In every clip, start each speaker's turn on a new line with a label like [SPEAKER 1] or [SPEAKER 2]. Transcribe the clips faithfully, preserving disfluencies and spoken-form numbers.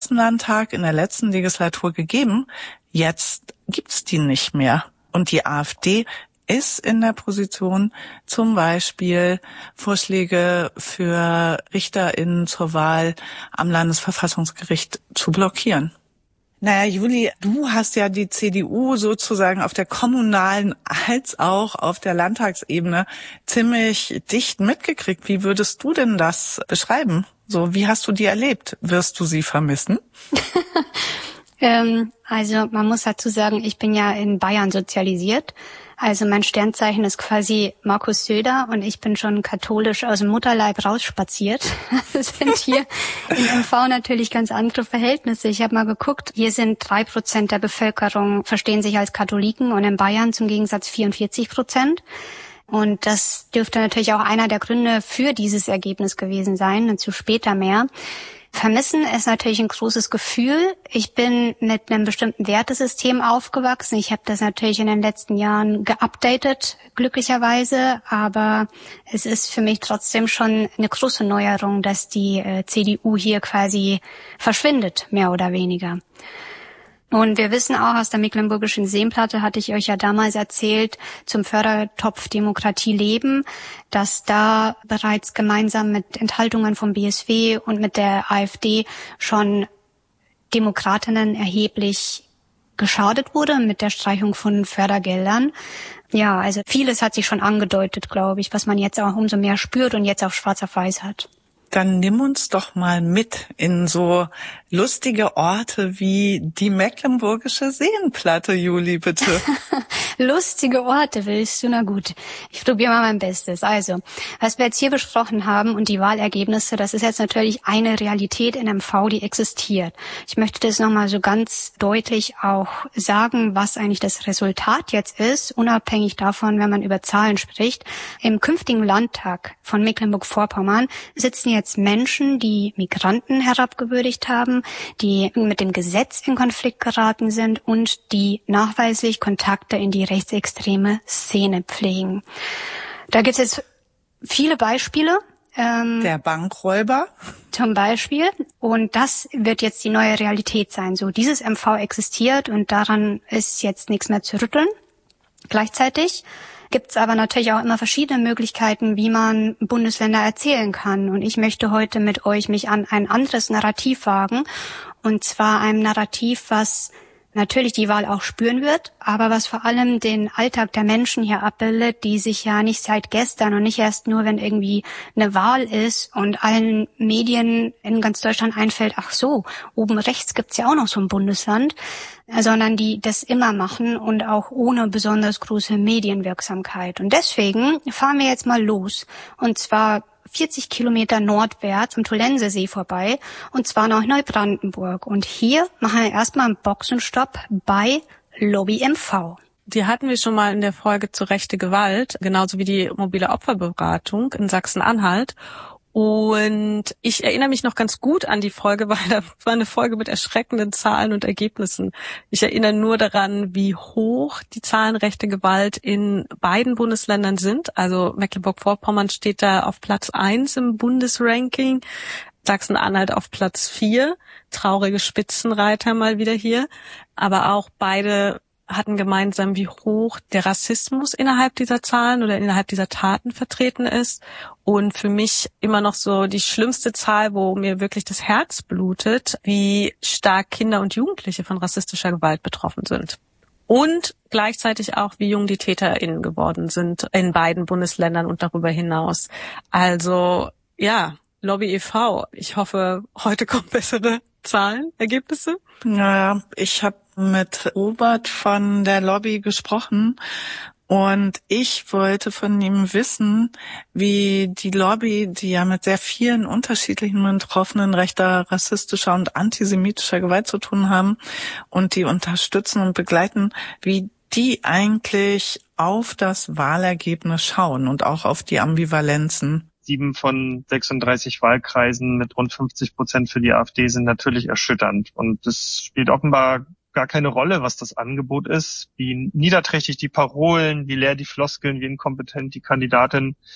[SPEAKER 1] Landtag in der letzten Legislatur gegeben. Jetzt gibt's die nicht mehr. Und die AfD ist in der Position, zum Beispiel Vorschläge für RichterInnen zur Wahl am Landesverfassungsgericht zu blockieren. Naja, Juli, du hast ja die C D U sozusagen auf der kommunalen als auch auf der Landtagsebene ziemlich dicht mitgekriegt. Wie würdest du denn das beschreiben? So, wie hast du die erlebt? Wirst du sie vermissen?
[SPEAKER 2] ähm, also man muss dazu sagen, ich bin ja in Bayern sozialisiert. Also mein Sternzeichen ist quasi Markus Söder und ich bin schon katholisch aus dem Mutterleib rausspaziert. Das sind hier in M V natürlich ganz andere Verhältnisse. Ich habe mal geguckt, hier sind drei Prozent der Bevölkerung verstehen sich als Katholiken und in Bayern zum Gegensatz vierundvierzig Prozent. Und das dürfte natürlich auch einer der Gründe für dieses Ergebnis gewesen sein, dazu später mehr. Vermissen ist natürlich ein großes Gefühl. Ich bin mit einem bestimmten Wertesystem aufgewachsen. Ich habe das natürlich in den letzten Jahren geupdatet, glücklicherweise. Aber es ist für mich trotzdem schon eine große Neuerung, dass die äh, C D U hier quasi verschwindet, mehr oder weniger. Und wir wissen auch aus der Mecklenburgischen Seenplatte, hatte ich euch ja damals erzählt, zum Fördertopf Demokratie leben, dass da bereits gemeinsam mit Enthaltungen vom B S W und mit der AfD schon Demokratinnen erheblich geschadet wurde mit der Streichung von Fördergeldern. Ja, also vieles hat sich schon angedeutet, glaube ich, was man jetzt auch umso mehr spürt und jetzt auf schwarz auf weiß hat.
[SPEAKER 1] Dann nimm uns doch mal mit in so lustige Orte wie die Mecklenburgische Seenplatte, Juli, bitte.
[SPEAKER 2] Lustige Orte willst du? Na gut, ich probiere mal mein Bestes. Also, was wir jetzt hier besprochen haben und die Wahlergebnisse, das ist jetzt natürlich eine Realität in M V, die existiert. Ich möchte das nochmal so ganz deutlich auch sagen, was eigentlich das Resultat jetzt ist, unabhängig davon, wenn man über Zahlen spricht. Im künftigen Landtag von Mecklenburg-Vorpommern sitzen jetzt Menschen, die Migranten herabgewürdigt haben, die mit dem Gesetz in Konflikt geraten sind und die nachweislich Kontakte in die rechtsextreme Szene pflegen. Da gibt es jetzt viele Beispiele.
[SPEAKER 1] Ähm, Der Bankräuber.
[SPEAKER 2] Zum Beispiel. Und das wird jetzt die neue Realität sein. So, dieses M V existiert und daran ist jetzt nichts mehr zu rütteln. Gleichzeitig gibt es aber natürlich auch immer verschiedene Möglichkeiten, wie man Bundesländer erzählen kann. Und ich möchte heute mit euch mich an ein anderes Narrativ wagen. Und zwar einem Narrativ, was natürlich die Wahl auch spüren wird, aber was vor allem den Alltag der Menschen hier abbildet, die sich ja nicht seit gestern und nicht erst nur, wenn irgendwie eine Wahl ist und allen Medien in ganz Deutschland einfällt, ach so, oben rechts gibt's ja auch noch so ein Bundesland, sondern die das immer machen und auch ohne besonders große Medienwirksamkeit. Und deswegen fahren wir jetzt mal los. Und zwar vierzig Kilometer nordwärts am Tollensesee vorbei, und zwar nach Neubrandenburg. Und hier machen wir erstmal einen Boxenstopp bei Lobby M V.
[SPEAKER 3] Die hatten wir schon mal in der Folge zu rechte Gewalt, genauso wie die mobile Opferberatung in Sachsen-Anhalt. Und ich erinnere mich noch ganz gut an die Folge, weil das war eine Folge mit erschreckenden Zahlen und Ergebnissen. Ich erinnere nur daran, wie hoch die Zahlen rechte Gewalt in beiden Bundesländern sind. Also Mecklenburg-Vorpommern steht da auf Platz eins im Bundesranking, Sachsen-Anhalt auf Platz vier. Traurige Spitzenreiter mal wieder hier. Aber auch beide hatten gemeinsam, wie hoch der Rassismus innerhalb dieser Zahlen oder innerhalb dieser Taten vertreten ist. Und für mich immer noch so die schlimmste Zahl, wo mir wirklich das Herz blutet, wie stark Kinder und Jugendliche von rassistischer Gewalt betroffen sind. Und gleichzeitig auch, wie jung die TäterInnen geworden sind in beiden Bundesländern und darüber hinaus. Also, ja, Lobby e V. Ich hoffe, heute kommen bessere Zahlen, Ergebnisse.
[SPEAKER 1] Naja, ich habe mit Robert von der Lobby gesprochen und ich wollte von ihm wissen, wie die Lobby, die ja mit sehr vielen unterschiedlichen Betroffenen rechter, rassistischer und antisemitischer Gewalt zu tun haben und die unterstützen und begleiten, wie die eigentlich auf das Wahlergebnis schauen und auch auf die Ambivalenzen.
[SPEAKER 4] Sieben von sechsunddreißig Wahlkreisen mit rund fünfzig Prozent für die AfD sind natürlich erschütternd. Und es spielt offenbar gar keine Rolle, was das Angebot ist, wie niederträchtig die Parolen, wie leer die Floskeln, wie inkompetent die Kandidatin.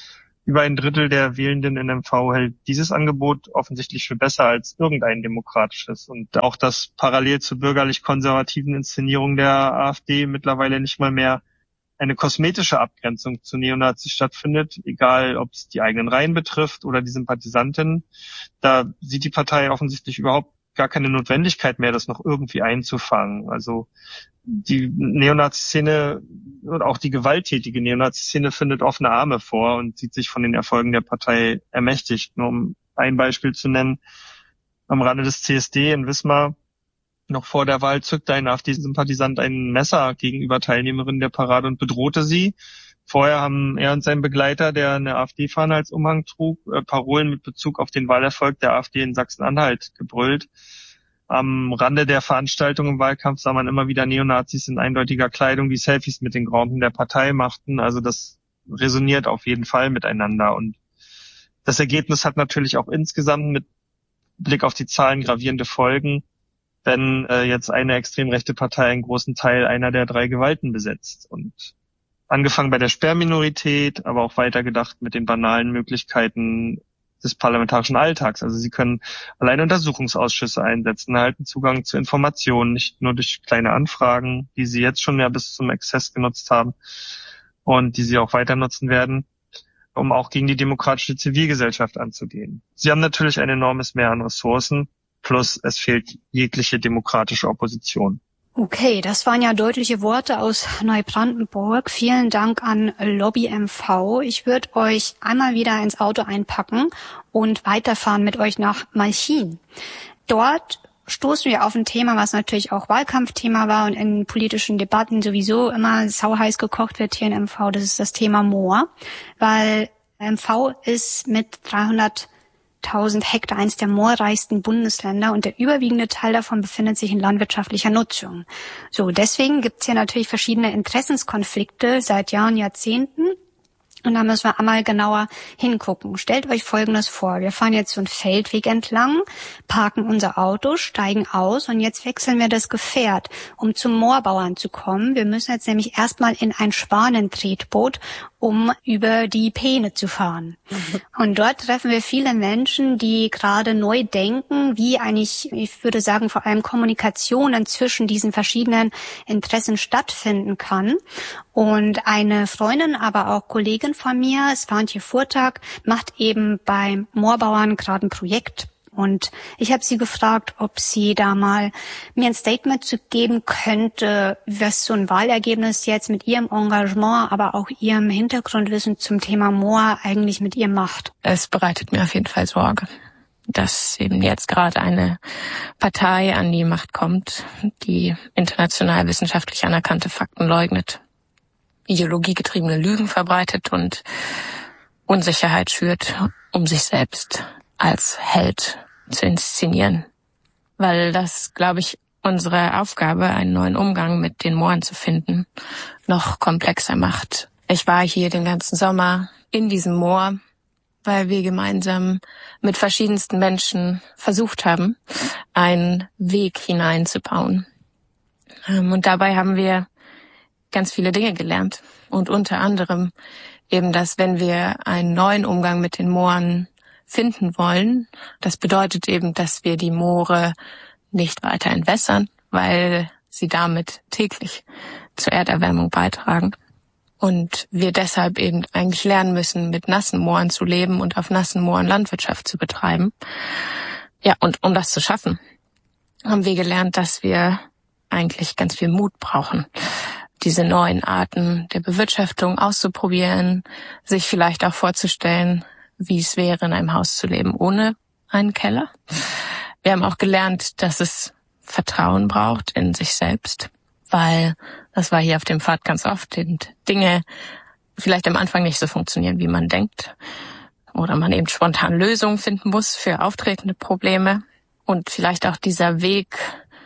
[SPEAKER 4] Über ein Drittel der wählenden N M V hält dieses Angebot offensichtlich für besser als irgendein demokratisches. Und auch, dass parallel zur bürgerlich-konservativen Inszenierung der AfD mittlerweile nicht mal mehr eine kosmetische Abgrenzung zu Neonazis stattfindet, egal ob es die eigenen Reihen betrifft oder die Sympathisanten. Da sieht die Partei offensichtlich überhaupt gar keine Notwendigkeit mehr, das noch irgendwie einzufangen. Also die Neonazi-Szene und auch die gewalttätige Neonazi-Szene findet offene Arme vor und sieht sich von den Erfolgen der Partei ermächtigt. Nur um ein Beispiel zu nennen, am Rande des C S D in Wismar, noch vor der Wahl, zückte ein AfD-Sympathisant ein Messer gegenüber Teilnehmerinnen der Parade und bedrohte sie. Vorher haben er und sein Begleiter, der eine AfD-Fahne als Umhang trug, Parolen mit Bezug auf den Wahlerfolg der AfD in Sachsen-Anhalt gebrüllt. Am Rande der Veranstaltung im Wahlkampf sah man immer wieder Neonazis in eindeutiger Kleidung, die Selfies mit den Granden der Partei machten. Also das resoniert auf jeden Fall miteinander. Und das Ergebnis hat natürlich auch insgesamt mit Blick auf die Zahlen gravierende Folgen, wenn äh, jetzt eine extrem rechte Partei einen großen Teil einer der drei Gewalten besetzt. Und angefangen bei der Sperrminorität, aber auch weitergedacht mit den banalen Möglichkeiten des parlamentarischen Alltags. Also sie können alleine Untersuchungsausschüsse einsetzen, erhalten Zugang zu Informationen, nicht nur durch kleine Anfragen, die sie jetzt schon ja bis zum Exzess genutzt haben und die sie auch weiter nutzen werden, um auch gegen die demokratische Zivilgesellschaft anzugehen. Sie haben natürlich ein enormes Mehr an Ressourcen, plus es fehlt jegliche demokratische Opposition.
[SPEAKER 2] Okay, das waren ja deutliche Worte aus Neubrandenburg. Vielen Dank an Lobby M V. Ich würde euch einmal wieder ins Auto einpacken und weiterfahren mit euch nach Malchin. Dort stoßen wir auf ein Thema, was natürlich auch Wahlkampfthema war und in politischen Debatten sowieso immer sauheiß gekocht wird hier in M V. Das ist das Thema Moor, weil M V ist mit dreihunderttausend Hektar eines der moorreichsten Bundesländer und der überwiegende Teil davon befindet sich in landwirtschaftlicher Nutzung. So, deswegen gibt's hier natürlich verschiedene Interessenskonflikte seit Jahren, Jahrzehnten. Und da müssen wir einmal genauer hingucken. Stellt euch Folgendes vor. Wir fahren jetzt so einen Feldweg entlang, parken unser Auto, steigen aus und jetzt wechseln wir das Gefährt, um zum Moorbauern zu kommen. Wir müssen jetzt nämlich erstmal in ein Schwanentretboot, um über die Peene zu fahren. Und dort treffen wir viele Menschen, die gerade neu denken, wie eigentlich, ich würde sagen, vor allem Kommunikationen zwischen diesen verschiedenen Interessen stattfinden kann. Und eine Freundin, aber auch Kollegin von mir, Svantje Furtak, macht eben beim Moorbauern gerade ein Projekt. Und ich habe sie gefragt, ob sie da mal mir ein Statement zu geben könnte, was so ein Wahlergebnis jetzt mit ihrem Engagement, aber auch ihrem Hintergrundwissen zum Thema Moor eigentlich mit ihr macht.
[SPEAKER 5] Es bereitet mir auf jeden Fall Sorge, dass eben jetzt gerade eine Partei an die Macht kommt, die international wissenschaftlich anerkannte Fakten leugnet, ideologiegetriebene Lügen verbreitet und Unsicherheit schürt, um sich selbst als Held zu inszenieren. Weil das, glaube ich, unsere Aufgabe, einen neuen Umgang mit den Mooren zu finden, noch komplexer macht. Ich war hier den ganzen Sommer in diesem Moor, weil wir gemeinsam mit verschiedensten Menschen versucht haben, einen Weg hineinzubauen. Und dabei haben wir ganz viele Dinge gelernt. Und unter anderem eben, dass wenn wir einen neuen Umgang mit den Mooren finden wollen, das bedeutet eben, dass wir die Moore nicht weiter entwässern, weil sie damit täglich zur Erderwärmung beitragen. Und wir deshalb eben eigentlich lernen müssen, mit nassen Mooren zu leben und auf nassen Mooren Landwirtschaft zu betreiben. Ja, und um das zu schaffen, haben wir gelernt, dass wir eigentlich ganz viel Mut brauchen, diese neuen Arten der Bewirtschaftung auszuprobieren, sich vielleicht auch vorzustellen, wie es wäre, in einem Haus zu leben ohne einen Keller. Wir haben auch gelernt, dass es Vertrauen braucht in sich selbst, weil das war hier auf dem Pfad ganz oft, und Dinge vielleicht am Anfang nicht so funktionieren, wie man denkt, oder man eben spontan Lösungen finden muss für auftretende Probleme und vielleicht auch dieser Weg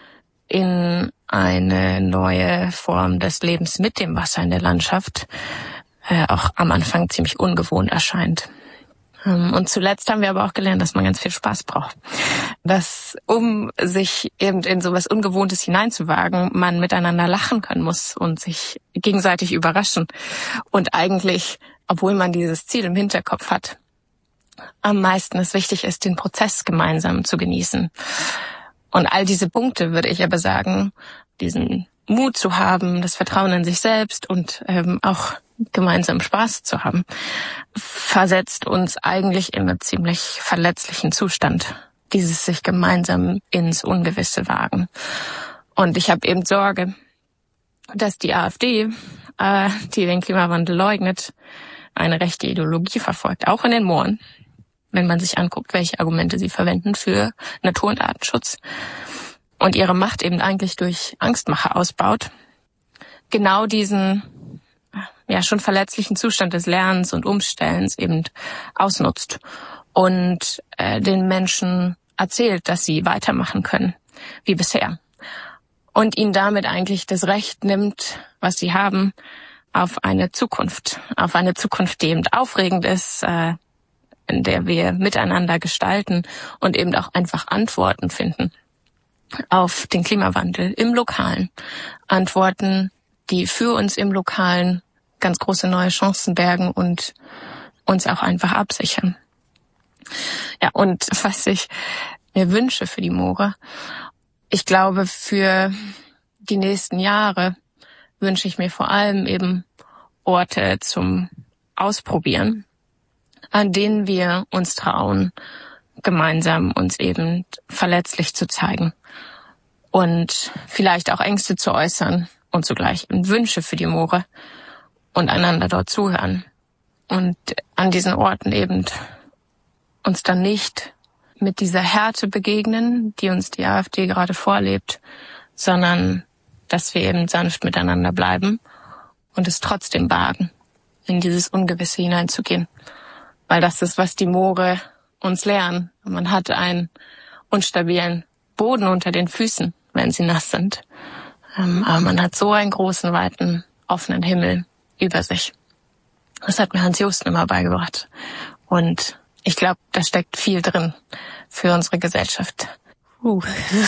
[SPEAKER 5] in eine neue Form des Lebens mit dem Wasser in der Landschaft äh, auch am Anfang ziemlich ungewohnt erscheint. Und zuletzt haben wir aber auch gelernt, dass man ganz viel Spaß braucht. Dass, um sich eben in sowas Ungewohntes hineinzuwagen, man miteinander lachen können muss und sich gegenseitig überraschen. Und eigentlich, obwohl man dieses Ziel im Hinterkopf hat, am meisten es wichtig ist, den Prozess gemeinsam zu genießen. Und all diese Punkte, würde ich aber sagen, diesen Mut zu haben, das Vertrauen in sich selbst und ähm, auch gemeinsam Spaß zu haben, versetzt uns eigentlich in einen ziemlich verletzlichen Zustand. Dieses sich gemeinsam ins Ungewisse wagen. Und ich habe eben Sorge, dass die AfD, äh, die den Klimawandel leugnet, eine rechte Ideologie verfolgt, auch in den Mooren, wenn man sich anguckt, welche Argumente sie verwenden für Natur- und Artenschutz und ihre Macht eben eigentlich durch Angstmache ausbaut, genau diesen ja schon verletzlichen Zustand des Lernens und Umstellens eben ausnutzt und äh, den Menschen erzählt, dass sie weitermachen können wie bisher und ihnen damit eigentlich das Recht nimmt, was sie haben, auf eine Zukunft, auf eine Zukunft, die eben aufregend ist, äh, in der wir miteinander gestalten und eben auch einfach Antworten finden auf den Klimawandel im Lokalen. Antworten, die für uns im Lokalen ganz große neue Chancen bergen und uns auch einfach absichern. Ja, und was ich mir wünsche für die Moore, ich glaube, für die nächsten Jahre wünsche ich mir vor allem eben Orte zum Ausprobieren, an denen wir uns trauen, gemeinsam uns eben verletzlich zu zeigen und vielleicht auch Ängste zu äußern und zugleich Wünsche für die Moore und einander dort zuhören und an diesen Orten eben uns dann nicht mit dieser Härte begegnen, die uns die AfD gerade vorlebt, sondern dass wir eben sanft miteinander bleiben und es trotzdem wagen, in dieses Ungewisse hineinzugehen. Weil das ist, was die Moore uns lernen. Man hat einen unstabilen Boden unter den Füßen, wenn sie nass sind. Aber man hat so einen großen, weiten, offenen Himmel über sich. Das hat mir Hans Josten immer beigebracht. Und ich glaube, da steckt viel drin für unsere Gesellschaft.
[SPEAKER 3] Uh,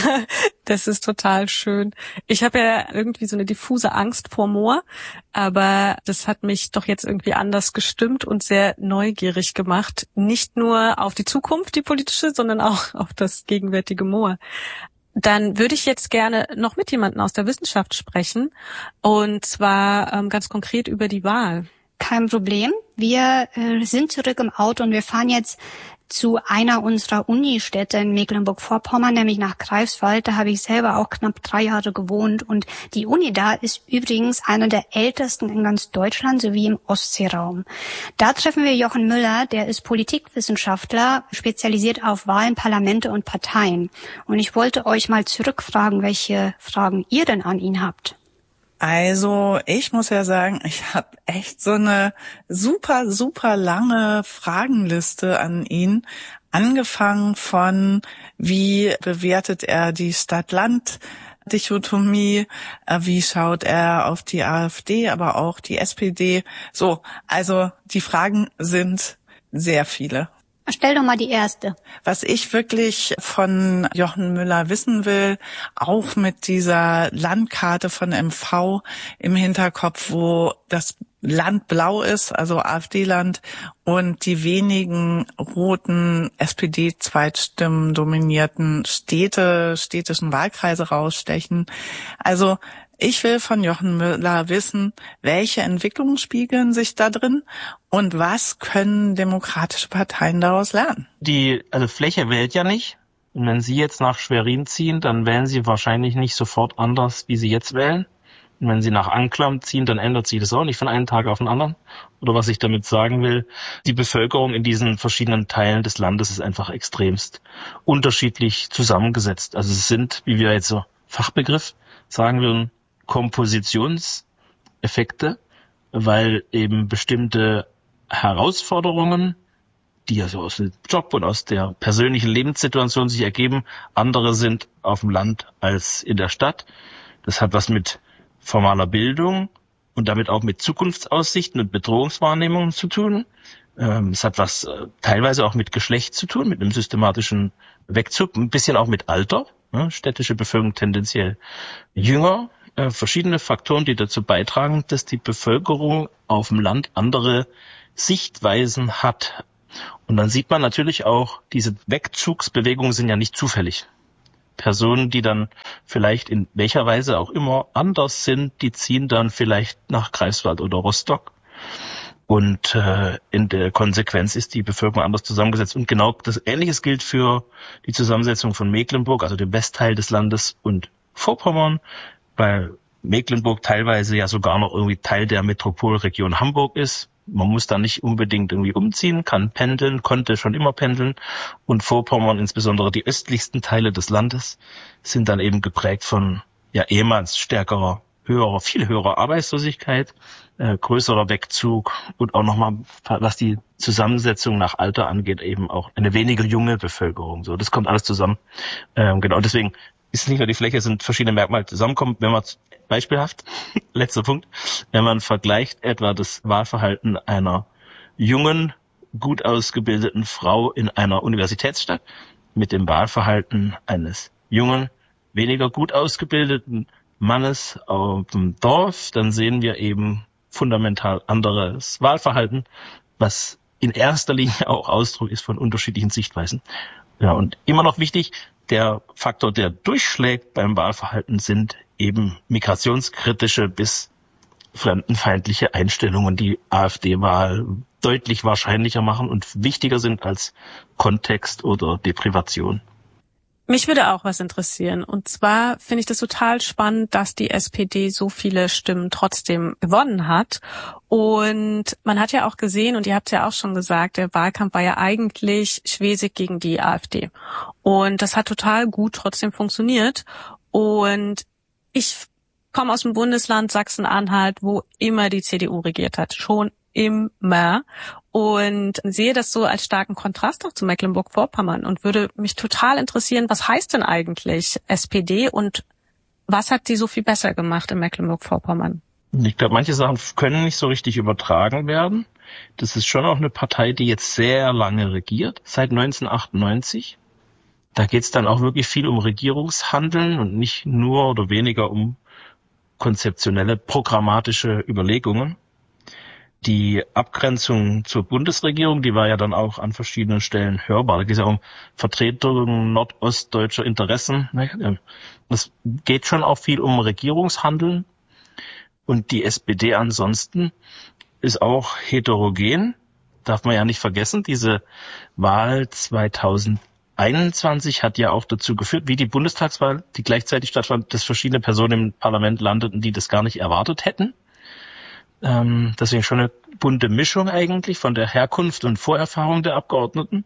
[SPEAKER 3] das ist total schön. Ich habe ja irgendwie so eine diffuse Angst vor Moor, aber das hat mich doch jetzt irgendwie anders gestimmt und sehr neugierig gemacht. Nicht nur auf die Zukunft, die politische, sondern auch auf das gegenwärtige Moor. Dann würde ich jetzt gerne noch mit jemandem aus der Wissenschaft sprechen, und zwar ähm, ganz konkret über die Wahl.
[SPEAKER 2] Kein Problem. Wir äh, sind zurück im Auto und wir fahren jetzt zu einer unserer Unistädte in Mecklenburg-Vorpommern, nämlich nach Greifswald. Da habe ich selber auch knapp drei Jahre gewohnt. Und die Uni da ist übrigens eine der ältesten in ganz Deutschland sowie im Ostseeraum. Da treffen wir Jochen Müller, der ist Politikwissenschaftler, spezialisiert auf Wahlen, Parlamente und Parteien. Und ich wollte euch mal zurückfragen, welche Fragen ihr denn an ihn habt.
[SPEAKER 1] Also ich muss ja sagen, ich habe echt so eine super, super lange Fragenliste an ihn. Angefangen von, wie bewertet er die Stadt-Land-Dichotomie, wie schaut er auf die AfD, aber auch die S P D. So, also die Fragen sind sehr viele.
[SPEAKER 2] Stell doch mal die erste.
[SPEAKER 1] Was ich wirklich von Jochen Müller wissen will, auch mit dieser Landkarte von M V im Hinterkopf, wo das Land blau ist, also AfD-Land, und die wenigen roten S P D-Zweitstimmen dominierten Städte, städtischen Wahlkreise rausstechen. Also ich will von Jochen Müller wissen, welche Entwicklungen spiegeln sich da drin und was können demokratische Parteien daraus lernen?
[SPEAKER 6] Die also Fläche wählt ja nicht. Und wenn Sie jetzt nach Schwerin ziehen, dann wählen Sie wahrscheinlich nicht sofort anders, wie Sie jetzt wählen. Und wenn Sie nach Anklam ziehen, dann ändert sich das auch nicht von einem Tag auf den anderen. Oder was ich damit sagen will, die Bevölkerung in diesen verschiedenen Teilen des Landes ist einfach extremst unterschiedlich zusammengesetzt. Also es sind, wie wir jetzt so Fachbegriff sagen würden, Kompositionseffekte, weil eben bestimmte Herausforderungen, die also aus dem Job und aus der persönlichen Lebenssituation sich ergeben, andere sind auf dem Land als in der Stadt. Das hat was mit formaler Bildung und damit auch mit Zukunftsaussichten und Bedrohungswahrnehmungen zu tun. Ähm, es hat was äh, teilweise auch mit Geschlecht zu tun, mit einem systematischen Wegzug, ein bisschen auch mit Alter. Ne? Städtische Bevölkerung tendenziell jünger. Äh, verschiedene Faktoren, die dazu beitragen, dass die Bevölkerung auf dem Land andere Sichtweisen hat. Und dann sieht man natürlich auch, diese Wegzugsbewegungen sind ja nicht zufällig. Personen, die dann vielleicht in welcher Weise auch immer anders sind, die ziehen dann vielleicht nach Greifswald oder Rostock. Und äh, in der Konsequenz ist die Bevölkerung anders zusammengesetzt. Und genau das Ähnliches gilt für die Zusammensetzung von Mecklenburg, also dem Westteil des Landes, und Vorpommern, weil Mecklenburg teilweise ja sogar noch irgendwie Teil der Metropolregion Hamburg ist. Man muss da nicht unbedingt irgendwie umziehen, kann pendeln, konnte schon immer pendeln. Und Vorpommern, insbesondere die östlichsten Teile des Landes, sind dann eben geprägt von ja ehemals stärkerer, höherer, viel höherer Arbeitslosigkeit, äh, größerer Wegzug und auch nochmal, was die Zusammensetzung nach Alter angeht, eben auch eine weniger junge Bevölkerung. So, das kommt alles zusammen. Ähm, genau, deswegen ist nicht nur die Fläche, es sind verschiedene Merkmale zusammenkommen. Wenn man beispielhaft, letzter Punkt, wenn man vergleicht etwa das Wahlverhalten einer jungen, gut ausgebildeten Frau in einer Universitätsstadt mit dem Wahlverhalten eines jungen, weniger gut ausgebildeten Mannes auf dem Dorf, dann sehen wir eben fundamental anderes Wahlverhalten, was in erster Linie auch Ausdruck ist von unterschiedlichen Sichtweisen. Ja, und immer noch wichtig, der Faktor, der durchschlägt beim Wahlverhalten, sind eben migrationskritische bis fremdenfeindliche Einstellungen, die AfD-Wahl deutlich wahrscheinlicher machen und wichtiger sind als Kontext oder Deprivation.
[SPEAKER 3] Mich würde auch was interessieren. Und zwar finde ich das total spannend, dass die S P D so viele Stimmen trotzdem gewonnen hat. Und man hat ja auch gesehen, und ihr habt es ja auch schon gesagt, der Wahlkampf war ja eigentlich Schwesig gegen die AfD. Und das hat total gut trotzdem funktioniert. Und ich komme aus dem Bundesland Sachsen-Anhalt, wo immer die C D U regiert hat. Schon immer. Und sehe das so als starken Kontrast auch zu Mecklenburg-Vorpommern und würde mich total interessieren, was heißt denn eigentlich S P D und was hat sie so viel besser gemacht in Mecklenburg-Vorpommern?
[SPEAKER 6] Ich glaube, manche Sachen können nicht so richtig übertragen werden. Das ist schon auch eine Partei, die jetzt sehr lange regiert, seit neunzehnhundertachtundneunzig. Da geht es dann auch wirklich viel um Regierungshandeln und nicht nur oder weniger um konzeptionelle, programmatische Überlegungen. Die Abgrenzung zur Bundesregierung, die war ja dann auch an verschiedenen Stellen hörbar. Da geht es ja um Vertretung nordostdeutscher Interessen. Es geht schon auch viel um Regierungshandeln. Und die S P D ansonsten ist auch heterogen. Darf man ja nicht vergessen, diese Wahl zweitausendeinundzwanzig hat ja auch dazu geführt, wie die Bundestagswahl, die gleichzeitig stattfand, dass verschiedene Personen im Parlament landeten, die das gar nicht erwartet hätten. Ähm, deswegen schon eine bunte Mischung eigentlich von der Herkunft und Vorerfahrung der Abgeordneten.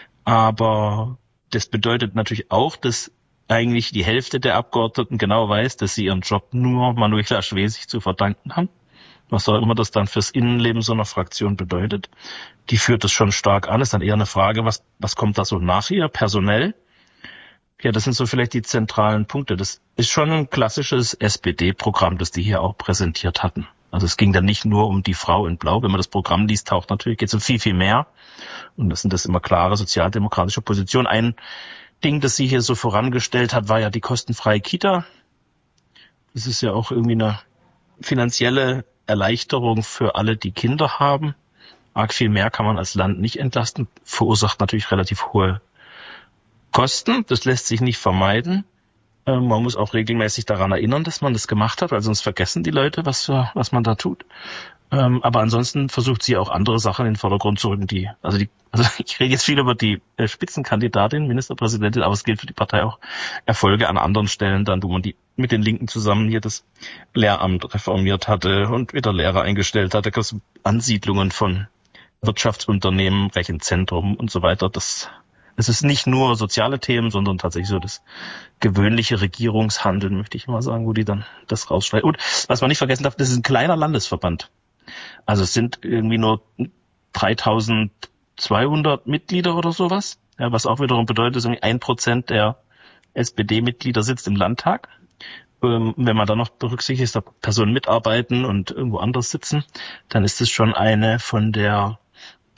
[SPEAKER 6] Aber das bedeutet natürlich auch, dass eigentlich die Hälfte der Abgeordneten genau weiß, dass sie ihren Job nur Manuela Schwesig zu verdanken haben. Was auch immer das dann fürs Innenleben so einer Fraktion bedeutet. Die führt das schon stark an. Ist dann eher eine Frage, was, was kommt da so nach ihr, personell? Ja, das sind so vielleicht die zentralen Punkte. Das ist schon ein klassisches S P D-Programm, das die hier auch präsentiert hatten. Also es ging dann nicht nur um die Frau in Blau. Wenn man das Programm liest, taucht natürlich, geht es um viel, viel mehr. Und das sind das immer klare sozialdemokratische Positionen. Ein Ding, das sie hier so vorangestellt hat, war ja die kostenfreie Kita. Das ist ja auch irgendwie eine finanzielle Erleichterung für alle, die Kinder haben. Arg viel mehr kann man als Land nicht entlasten. Verursacht natürlich relativ hohe Kosten. Das lässt sich nicht vermeiden. Man muss auch regelmäßig daran erinnern, dass man das gemacht hat, weil sonst vergessen die Leute, was, was man da tut. Aber ansonsten versucht sie auch andere Sachen in den Vordergrund zu rücken. Die, also, die, also ich rede jetzt viel über die Spitzenkandidatin, Ministerpräsidentin, aber es gilt für die Partei auch Erfolge an anderen Stellen, dann, wo man die mit den Linken zusammen hier das Lehramt reformiert hatte und wieder Lehrer eingestellt hatte, Ansiedlungen von Wirtschaftsunternehmen, Rechenzentrum und so weiter. Das Es ist nicht nur soziale Themen, sondern tatsächlich so das gewöhnliche Regierungshandeln, möchte ich mal sagen, wo die dann das rausschneiden. Und was man nicht vergessen darf, das ist ein kleiner Landesverband. Also es sind irgendwie nur dreitausendzweihundert Mitglieder oder sowas. Ja, was auch wiederum bedeutet, dass irgendwie ein Prozent der S P D-Mitglieder sitzt im Landtag. Ähm, wenn man dann noch berücksichtigt, dass da Personen mitarbeiten und irgendwo anders sitzen, dann ist es schon eine von der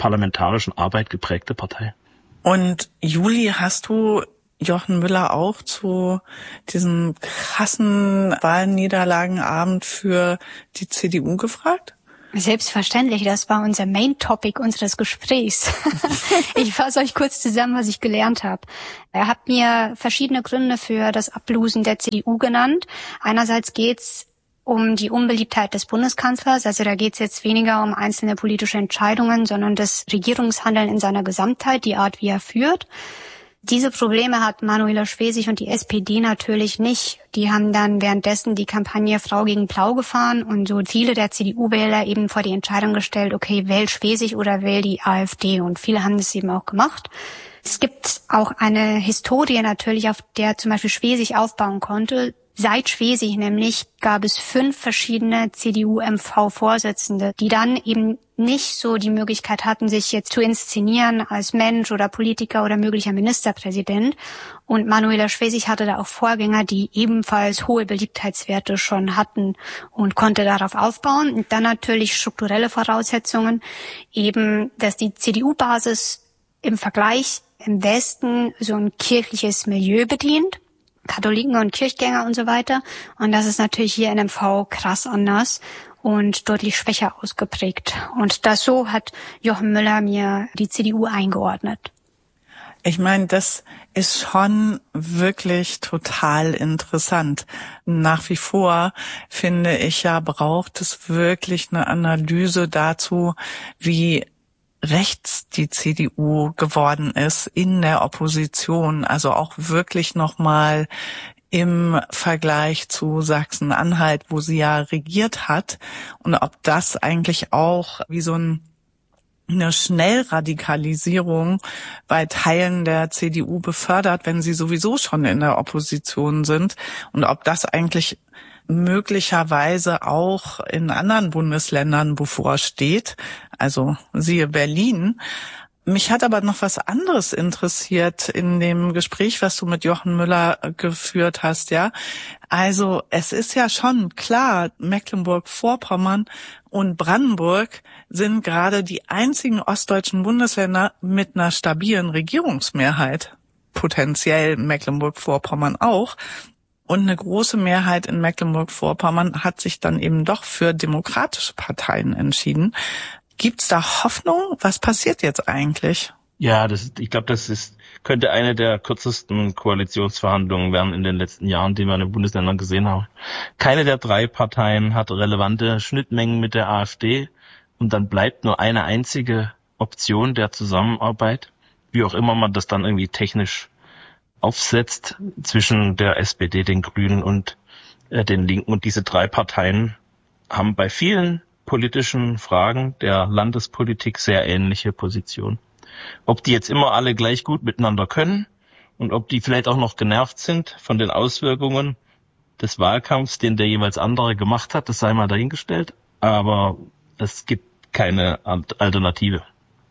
[SPEAKER 6] parlamentarischen Arbeit geprägte Partei.
[SPEAKER 1] Und Juli, hast du Jochen Müller auch zu diesem krassen Wahlniederlagenabend für die C D U gefragt?
[SPEAKER 2] Selbstverständlich, das war unser Main-Topic unseres Gesprächs. Ich fasse euch kurz zusammen, was ich gelernt habe. Er hat mir verschiedene Gründe für das Ablosen der C D U genannt. Einerseits geht's um die Unbeliebtheit des Bundeskanzlers, also da geht's jetzt weniger um einzelne politische Entscheidungen, sondern das Regierungshandeln in seiner Gesamtheit, die Art, wie er führt. Diese Probleme hat Manuela Schwesig und die S P D natürlich nicht. Die haben dann währenddessen die Kampagne Frau gegen Blau gefahren und so viele der C D U-Wähler eben vor die Entscheidung gestellt, okay, wähl Schwesig oder wähl die AfD, und viele haben das eben auch gemacht. Es gibt auch eine Historie natürlich, auf der zum Beispiel Schwesig aufbauen konnte. Seit Schwesig nämlich gab es fünf verschiedene C D U-M V-Vorsitzende, die dann eben nicht so die Möglichkeit hatten, sich jetzt zu inszenieren als Mensch oder Politiker oder möglicher Ministerpräsident. Und Manuela Schwesig hatte da auch Vorgänger, die ebenfalls hohe Beliebtheitswerte schon hatten und konnte darauf aufbauen. Und dann natürlich strukturelle Voraussetzungen, eben, dass die C D U-Basis im Vergleich im Westen so ein kirchliches Milieu bedient. Katholiken und Kirchgänger und so weiter. Und das ist natürlich hier in M V krass anders und deutlich schwächer ausgeprägt. Und das so hat Jochen Müller mir die C D U eingeordnet.
[SPEAKER 1] Ich meine, das ist schon wirklich total interessant. Nach wie vor, finde ich ja, braucht es wirklich eine Analyse dazu, wie rechts die C D U geworden ist in der Opposition, also auch wirklich nochmal im Vergleich zu Sachsen-Anhalt, wo sie ja regiert hat, und ob das eigentlich auch wie so ein eine Schnellradikalisierung bei Teilen der C D U befördert, wenn sie sowieso schon in der Opposition sind, und ob das eigentlich möglicherweise auch in anderen Bundesländern bevorsteht, also siehe Berlin. Mich hat aber noch was anderes interessiert in dem Gespräch, was du mit Jochen Müller geführt hast, ja. Also es ist ja schon klar, Mecklenburg-Vorpommern und Brandenburg sind gerade die einzigen ostdeutschen Bundesländer mit einer stabilen Regierungsmehrheit. Potenziell Mecklenburg-Vorpommern auch. Und eine große Mehrheit in Mecklenburg-Vorpommern hat sich dann eben doch für demokratische Parteien entschieden. Gibt's da Hoffnung? Was passiert jetzt eigentlich?
[SPEAKER 6] Ja, das ist, ich glaube, das ist, könnte eine der kürzesten Koalitionsverhandlungen werden in den letzten Jahren, die wir in den Bundesländern gesehen haben. Keine der drei Parteien hat relevante Schnittmengen mit der AfD, und dann bleibt nur eine einzige Option der Zusammenarbeit, wie auch immer man das dann irgendwie technisch aufsetzt, zwischen der S P D, den Grünen und äh, den Linken. Und diese drei Parteien haben bei vielen politischen Fragen der Landespolitik sehr ähnliche Positionen. Ob die jetzt immer alle gleich gut miteinander können und ob die vielleicht auch noch genervt sind von den Auswirkungen des Wahlkampfs, den der jeweils andere gemacht hat, das sei mal dahingestellt. Aber es gibt keine Alternative.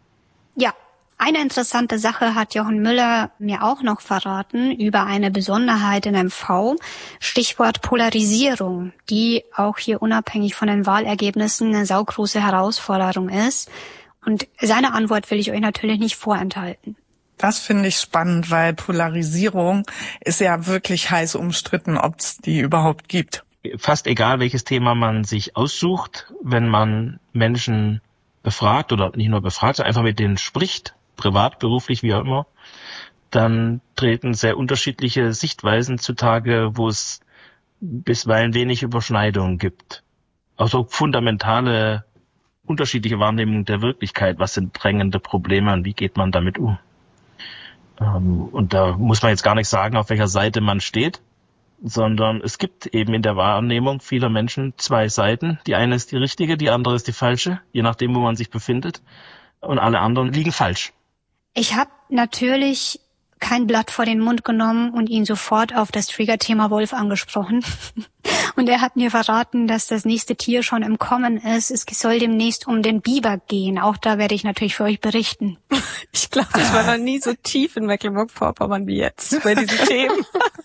[SPEAKER 2] Ja. Eine interessante Sache hat Jochen Müller mir auch noch verraten über eine Besonderheit in M V, Stichwort Polarisierung, die auch hier unabhängig von den Wahlergebnissen eine saugroße Herausforderung ist. Und seine Antwort will ich euch natürlich nicht vorenthalten.
[SPEAKER 1] Das finde ich spannend, weil Polarisierung ist ja wirklich heiß umstritten, ob es die überhaupt gibt.
[SPEAKER 6] Fast egal, welches Thema man sich aussucht, wenn man Menschen befragt oder nicht nur befragt, sondern einfach mit denen spricht, privat, beruflich, wie auch immer, dann treten sehr unterschiedliche Sichtweisen zutage, wo es bisweilen wenig Überschneidungen gibt. Also fundamentale, unterschiedliche Wahrnehmungen der Wirklichkeit. Was sind drängende Probleme und wie geht man damit um? Und da muss man jetzt gar nicht sagen, auf welcher Seite man steht, sondern es gibt eben in der Wahrnehmung vieler Menschen zwei Seiten. Die eine ist die richtige, die andere ist die falsche, je nachdem, wo man sich befindet. Und alle anderen liegen falsch.
[SPEAKER 2] Ich habe natürlich kein Blatt vor den Mund genommen und ihn sofort auf das Trigger-Thema Wolf angesprochen. Und er hat mir verraten, dass das nächste Tier schon im Kommen ist. Es soll demnächst um den Biber gehen. Auch da werde ich natürlich für euch berichten.
[SPEAKER 3] Ich glaube, ich war noch nie so tief in Mecklenburg-Vorpommern wie jetzt bei diesen Themen.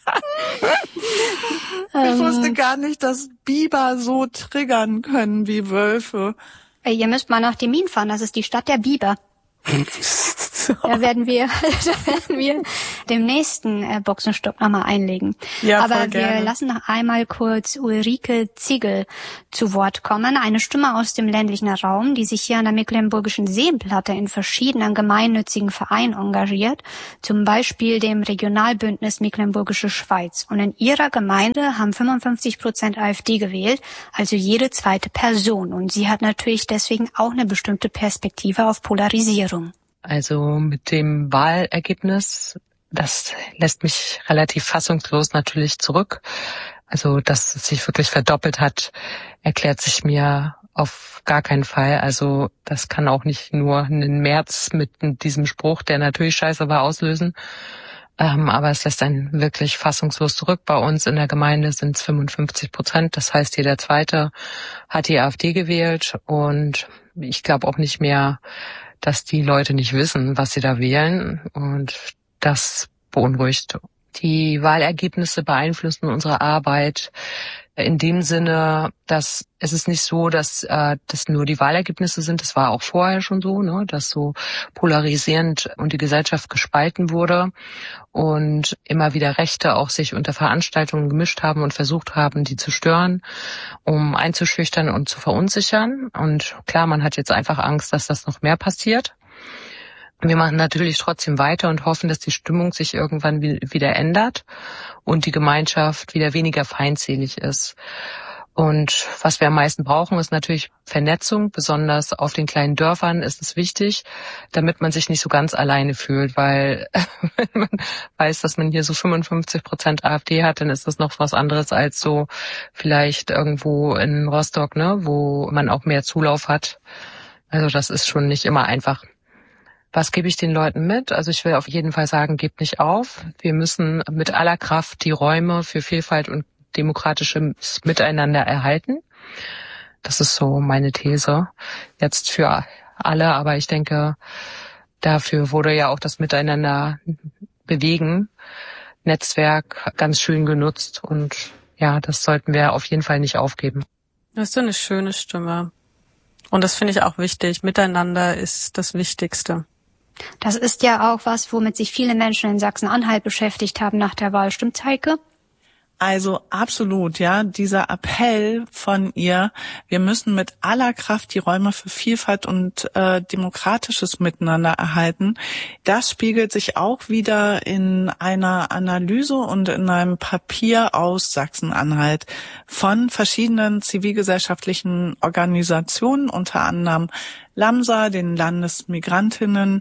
[SPEAKER 1] Ich wusste gar nicht, dass Biber so triggern können wie Wölfe.
[SPEAKER 2] Ihr müsst mal nach Demmin fahren, das ist die Stadt der Biber. Da werden wir, da werden wir dem nächsten äh, Boxenstopp nochmal einlegen.
[SPEAKER 1] Ja,
[SPEAKER 2] aber
[SPEAKER 1] voll gerne.
[SPEAKER 2] Wir lassen noch einmal kurz Ulrike Ziegel zu Wort kommen. Eine Stimme aus dem ländlichen Raum, die sich hier an der Mecklenburgischen Seenplatte in verschiedenen gemeinnützigen Vereinen engagiert. Zum Beispiel dem Regionalbündnis Mecklenburgische Schweiz. Und in ihrer Gemeinde haben fünfundfünfzig Prozent AfD gewählt, also jede zweite Person. Und sie hat natürlich deswegen auch eine bestimmte Perspektive auf Polarisierung.
[SPEAKER 7] Also mit dem Wahlergebnis, das lässt mich relativ fassungslos natürlich zurück. Also, dass es sich wirklich verdoppelt hat, erklärt sich mir auf gar keinen Fall. Also das kann auch nicht nur einen März mit diesem Spruch, der natürlich scheiße war, auslösen. Ähm, aber es lässt einen wirklich fassungslos zurück. Bei uns in der Gemeinde sind es fünfundfünfzig Prozent. Das heißt, jeder Zweite hat die AfD gewählt. Und ich glaube auch nicht mehr, dass die Leute nicht wissen, was sie da wählen. Und das beunruhigt. Die Wahlergebnisse beeinflussen unsere Arbeit in dem Sinne, dass es ist nicht so, dass äh, das nur die Wahlergebnisse sind. Das war auch vorher schon so, ne, dass so polarisierend und die Gesellschaft gespalten wurde und immer wieder Rechte auch sich unter Veranstaltungen gemischt haben und versucht haben, die zu stören, um einzuschüchtern und zu verunsichern. Und klar, man hat jetzt einfach Angst, dass das noch mehr passiert. Wir machen natürlich trotzdem weiter und hoffen, dass die Stimmung sich irgendwann wieder ändert und die Gemeinschaft wieder weniger feindselig ist. Und was wir am meisten brauchen, ist natürlich Vernetzung. Besonders auf den kleinen Dörfern ist es wichtig, damit man sich nicht so ganz alleine fühlt, weil wenn man weiß, dass man hier so fünfundfünfzig Prozent AfD hat, dann ist das noch was anderes als so vielleicht irgendwo in Rostock, ne, wo man auch mehr Zulauf hat. Also das ist schon nicht immer einfach. Was gebe ich den Leuten mit? Also ich will auf jeden Fall sagen, gebt nicht auf. Wir müssen mit aller Kraft die Räume für Vielfalt und demokratisches Miteinander erhalten. Das ist so meine These jetzt für alle. Aber ich denke, dafür wurde ja auch das Miteinander bewegen, Netzwerk ganz schön genutzt. Und ja, das sollten wir auf jeden Fall nicht aufgeben.
[SPEAKER 3] Das ist so eine schöne Stimme. Und das finde ich auch wichtig. Miteinander ist das Wichtigste.
[SPEAKER 2] Das ist ja auch was, womit sich viele Menschen in Sachsen-Anhalt beschäftigt haben nach der Wahl. Stimmt's, Heike?
[SPEAKER 1] Also absolut, ja, dieser Appell von ihr, wir müssen mit aller Kraft die Räume für Vielfalt und äh, demokratisches Miteinander erhalten. Das spiegelt sich auch wieder in einer Analyse und in einem Papier aus Sachsen-Anhalt von verschiedenen zivilgesellschaftlichen Organisationen, unter anderem LAMSA, den Landesmigrantinnen,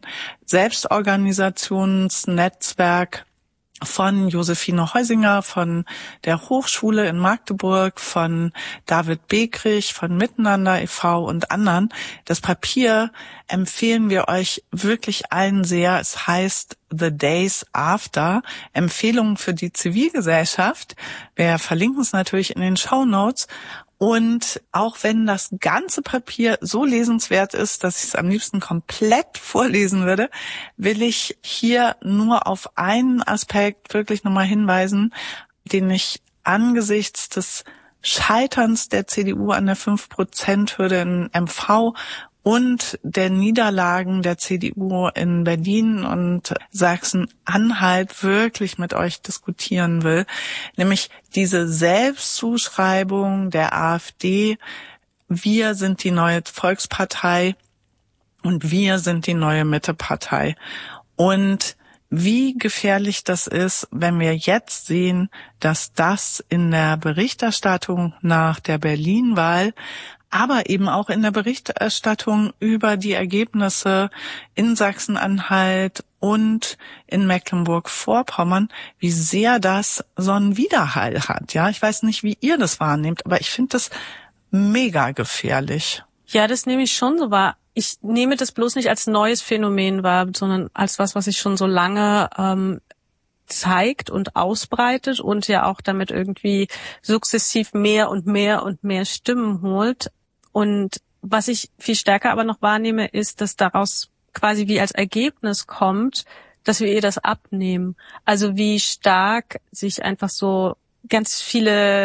[SPEAKER 1] Selbstorganisationsnetzwerk, von Josephine Heusinger, von der Hochschule in Magdeburg, von David Bekrich, von Miteinander e V und anderen. Das Papier empfehlen wir euch wirklich allen sehr. Es heißt The Days After, Empfehlungen für die Zivilgesellschaft. Wir verlinken es natürlich in den Shownotes. Und auch wenn das ganze Papier so lesenswert ist, dass ich es am liebsten komplett vorlesen würde, will ich hier nur auf einen Aspekt wirklich nochmal hinweisen, den ich angesichts des Scheiterns der C D U an der fünf Prozent Hürde in M V und der Niederlagen der C D U in Berlin und Sachsen-Anhalt wirklich mit euch diskutieren will, nämlich diese Selbstzuschreibung der AfD, wir sind die neue Volkspartei und wir sind die neue Mittepartei. Und wie gefährlich das ist, wenn wir jetzt sehen, dass das in der Berichterstattung nach der Berlin-Wahl, aber eben auch in der Berichterstattung über die Ergebnisse in Sachsen-Anhalt und in Mecklenburg-Vorpommern, wie sehr das so einen Widerhall hat. Ja, ich weiß nicht, wie ihr das wahrnehmt, aber ich finde das mega gefährlich.
[SPEAKER 3] Ja, das nehme ich schon so wahr. Ich nehme das bloß nicht als neues Phänomen wahr, sondern als was, was sich schon so lange ähm, zeigt und ausbreitet und ja auch damit irgendwie sukzessiv mehr und mehr und mehr Stimmen holt. Und was ich viel stärker aber noch wahrnehme, ist, dass daraus quasi wie als Ergebnis kommt, dass wir ihr das abnehmen. Also wie stark sich einfach so ganz viele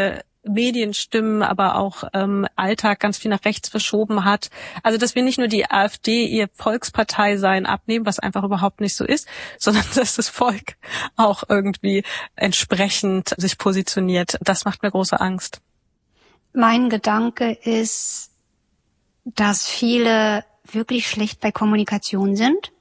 [SPEAKER 3] Medienstimmen, aber auch ähm, Alltag ganz viel nach rechts verschoben hat. Also dass wir nicht nur die AfD ihr Volkspartei sein abnehmen, was einfach überhaupt nicht so ist, sondern dass das Volk auch irgendwie entsprechend sich positioniert. Das macht mir große Angst.
[SPEAKER 2] Mein Gedanke ist, dass viele wirklich schlecht bei Kommunikation sind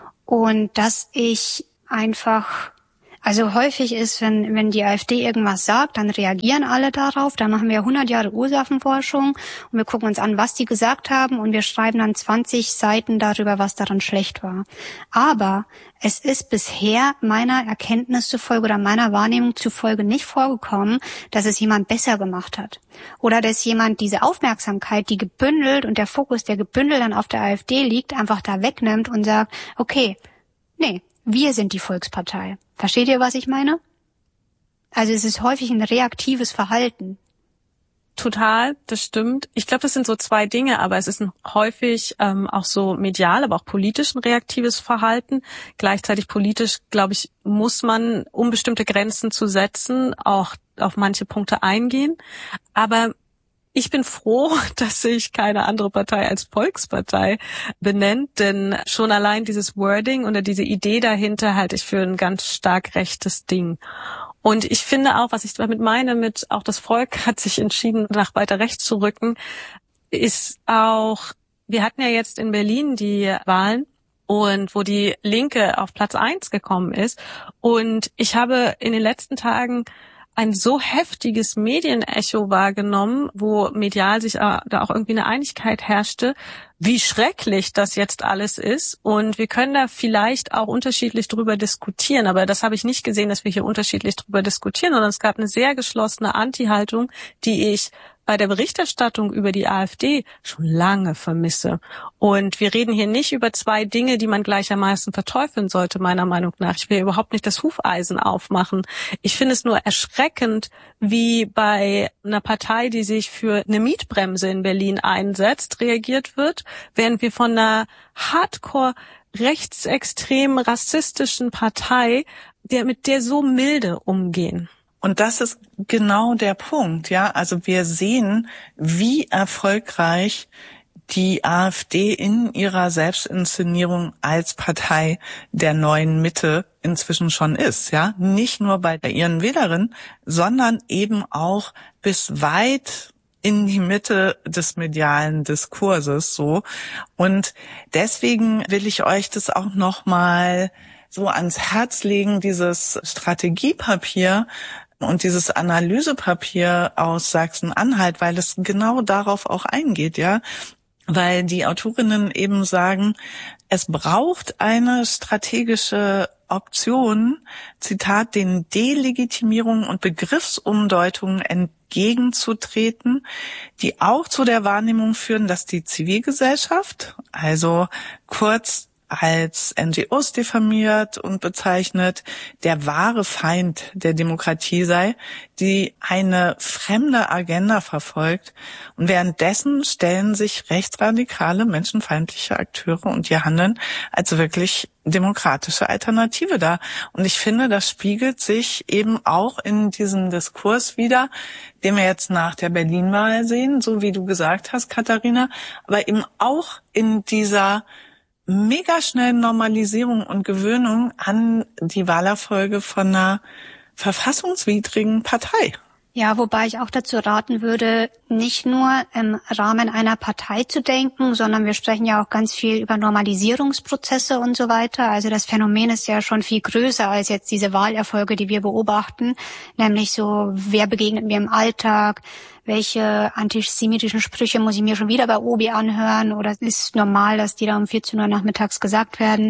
[SPEAKER 2] und dass ich einfach, also häufig ist, wenn wenn die AfD irgendwas sagt, dann reagieren alle darauf, dann machen wir hundert Jahre Ursachenforschung und wir gucken uns an, was die gesagt haben und wir schreiben dann zwanzig Seiten darüber, was daran schlecht war. Aber es ist bisher meiner Erkenntnis zufolge oder meiner Wahrnehmung zufolge nicht vorgekommen, dass es jemand besser gemacht hat. Oder dass jemand diese Aufmerksamkeit, die gebündelt und der Fokus, der gebündelt dann auf der AfD liegt, einfach da wegnimmt und sagt, okay, nee, wir sind die Volkspartei. Versteht ihr, was ich meine? Also es ist häufig ein reaktives Verhalten.
[SPEAKER 3] Total, das stimmt. Ich glaube, das sind so zwei Dinge, aber es ist ein häufig ähm, auch so medial, aber auch politisch ein reaktives Verhalten. Gleichzeitig politisch, glaube ich, muss man, um bestimmte Grenzen zu setzen, auch auf manche Punkte eingehen. Aber ich bin froh, dass sich keine andere Partei als Volkspartei benennt, denn schon allein dieses Wording oder diese Idee dahinter halte ich für ein ganz stark rechtes Ding. Und ich finde auch, was ich damit meine, mit auch das Volk hat sich entschieden, nach weiter rechts zu rücken, ist auch, wir hatten ja jetzt in Berlin die Wahlen und wo die Linke auf Platz eins gekommen ist. Und ich habe in den letzten Tagen ein so heftiges Medienecho wahrgenommen, wo medial sich da auch irgendwie eine Einigkeit herrschte, wie schrecklich das jetzt alles ist. Und wir können da vielleicht auch unterschiedlich drüber diskutieren, aber das habe ich nicht gesehen, dass wir hier unterschiedlich drüber diskutieren, sondern es gab eine sehr geschlossene Anti-Haltung, die ich bei der Berichterstattung über die AfD schon lange vermisse. Und wir reden hier nicht über zwei Dinge, die man gleichermaßen verteufeln sollte, meiner Meinung nach. Ich will überhaupt nicht das Hufeisen aufmachen. Ich finde es nur erschreckend, wie bei einer Partei, die sich für eine Mietbremse in Berlin einsetzt, reagiert wird, während wir von einer Hardcore rechtsextremen, rassistischen Partei, der mit der so milde umgehen.
[SPEAKER 1] Und das ist genau der Punkt, ja. Also wir sehen, wie erfolgreich die AfD in ihrer Selbstinszenierung als Partei der neuen Mitte inzwischen schon ist, ja. Nicht nur bei ihren Wählerinnen, sondern eben auch bis weit in die Mitte des medialen Diskurses, so. Und deswegen will ich euch das auch nochmal so ans Herz legen, dieses Strategiepapier und dieses Analysepapier aus Sachsen-Anhalt, weil es genau darauf auch eingeht, ja, weil die Autorinnen eben sagen, es braucht eine strategische Option, Zitat, den Delegitimierungen und Begriffsumdeutungen entgegenzutreten, die auch zu der Wahrnehmung führen, dass die Zivilgesellschaft, also kurz als N G Os diffamiert und bezeichnet, der wahre Feind der Demokratie sei, die eine fremde Agenda verfolgt. Und währenddessen stellen sich rechtsradikale, menschenfeindliche Akteure und ihr Handeln als wirklich demokratische Alternative dar. Und ich finde, das spiegelt sich eben auch in diesem Diskurs wider, den wir jetzt nach der Berlin-Wahl sehen, so wie du gesagt hast, Katharina, aber eben auch in dieser mega schnellen Normalisierung und Gewöhnung an die Wahlerfolge von einer verfassungswidrigen Partei.
[SPEAKER 2] Ja, wobei ich auch dazu raten würde, nicht nur im Rahmen einer Partei zu denken, sondern wir sprechen ja auch ganz viel über Normalisierungsprozesse und so weiter. Also das Phänomen ist ja schon viel größer als jetzt diese Wahlerfolge, die wir beobachten, nämlich so, wer begegnet mir im Alltag, welche antisemitischen Sprüche muss ich mir schon wieder bei Obi anhören oder ist normal, dass die da um vierzehn Uhr nachmittags gesagt werden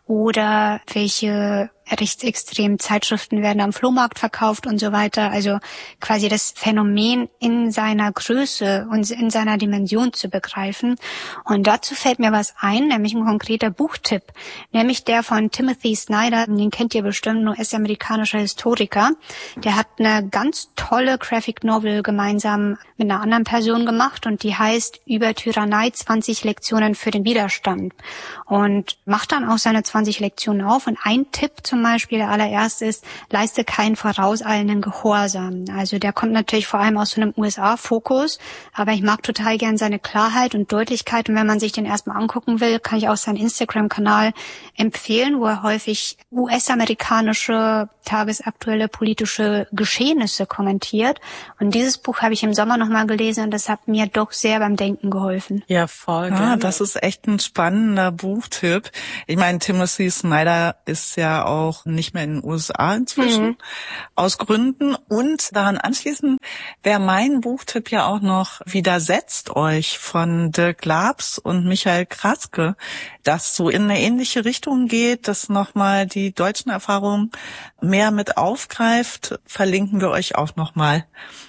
[SPEAKER 2] oder welche rechtsextremen Zeitschriften werden am Flohmarkt verkauft und so weiter. Also quasi das Phänomen in seiner Größe und in seiner Dimension zu begreifen. Und dazu fällt mir was ein, nämlich ein konkreter Buchtipp, nämlich der von Timothy Snyder, den kennt ihr bestimmt, ein U S-amerikanischer Historiker. Der hat eine ganz tolle Graphic Novel gemeinsam zusammen mit einer anderen Person gemacht und die heißt Über Tyrannei zwanzig Lektionen für den Widerstand und macht dann auch seine zwanzig Lektionen auf. Und ein Tipp zum Beispiel, der allererste ist, leiste keinen vorauseilenden Gehorsam. Also der kommt natürlich vor allem aus so einem U S A-Fokus, aber ich mag total gern seine Klarheit und Deutlichkeit. Und wenn man sich den erstmal angucken will, kann ich auch seinen Instagram-Kanal empfehlen, wo er häufig U S-amerikanische, tagesaktuelle politische Geschehnisse kommentiert. Und dieses Buch habe ich im Sommer nochmal gelesen und das hat mir doch sehr beim Denken geholfen.
[SPEAKER 3] Ja, voll.
[SPEAKER 1] Ja, das ist echt ein spannender Buchtipp. Ich meine, Timothy Snyder ist ja auch nicht mehr in den U S A inzwischen, mhm. aus Gründen. Und daran anschließend wäre mein Buchtipp ja auch noch Widersetzt euch von Dirk Labs und Michael Kratzke, das so in eine ähnliche Richtung geht, das nochmal die deutschen Erfahrungen mehr mit aufgreift, verlinken wir euch auch nochmal.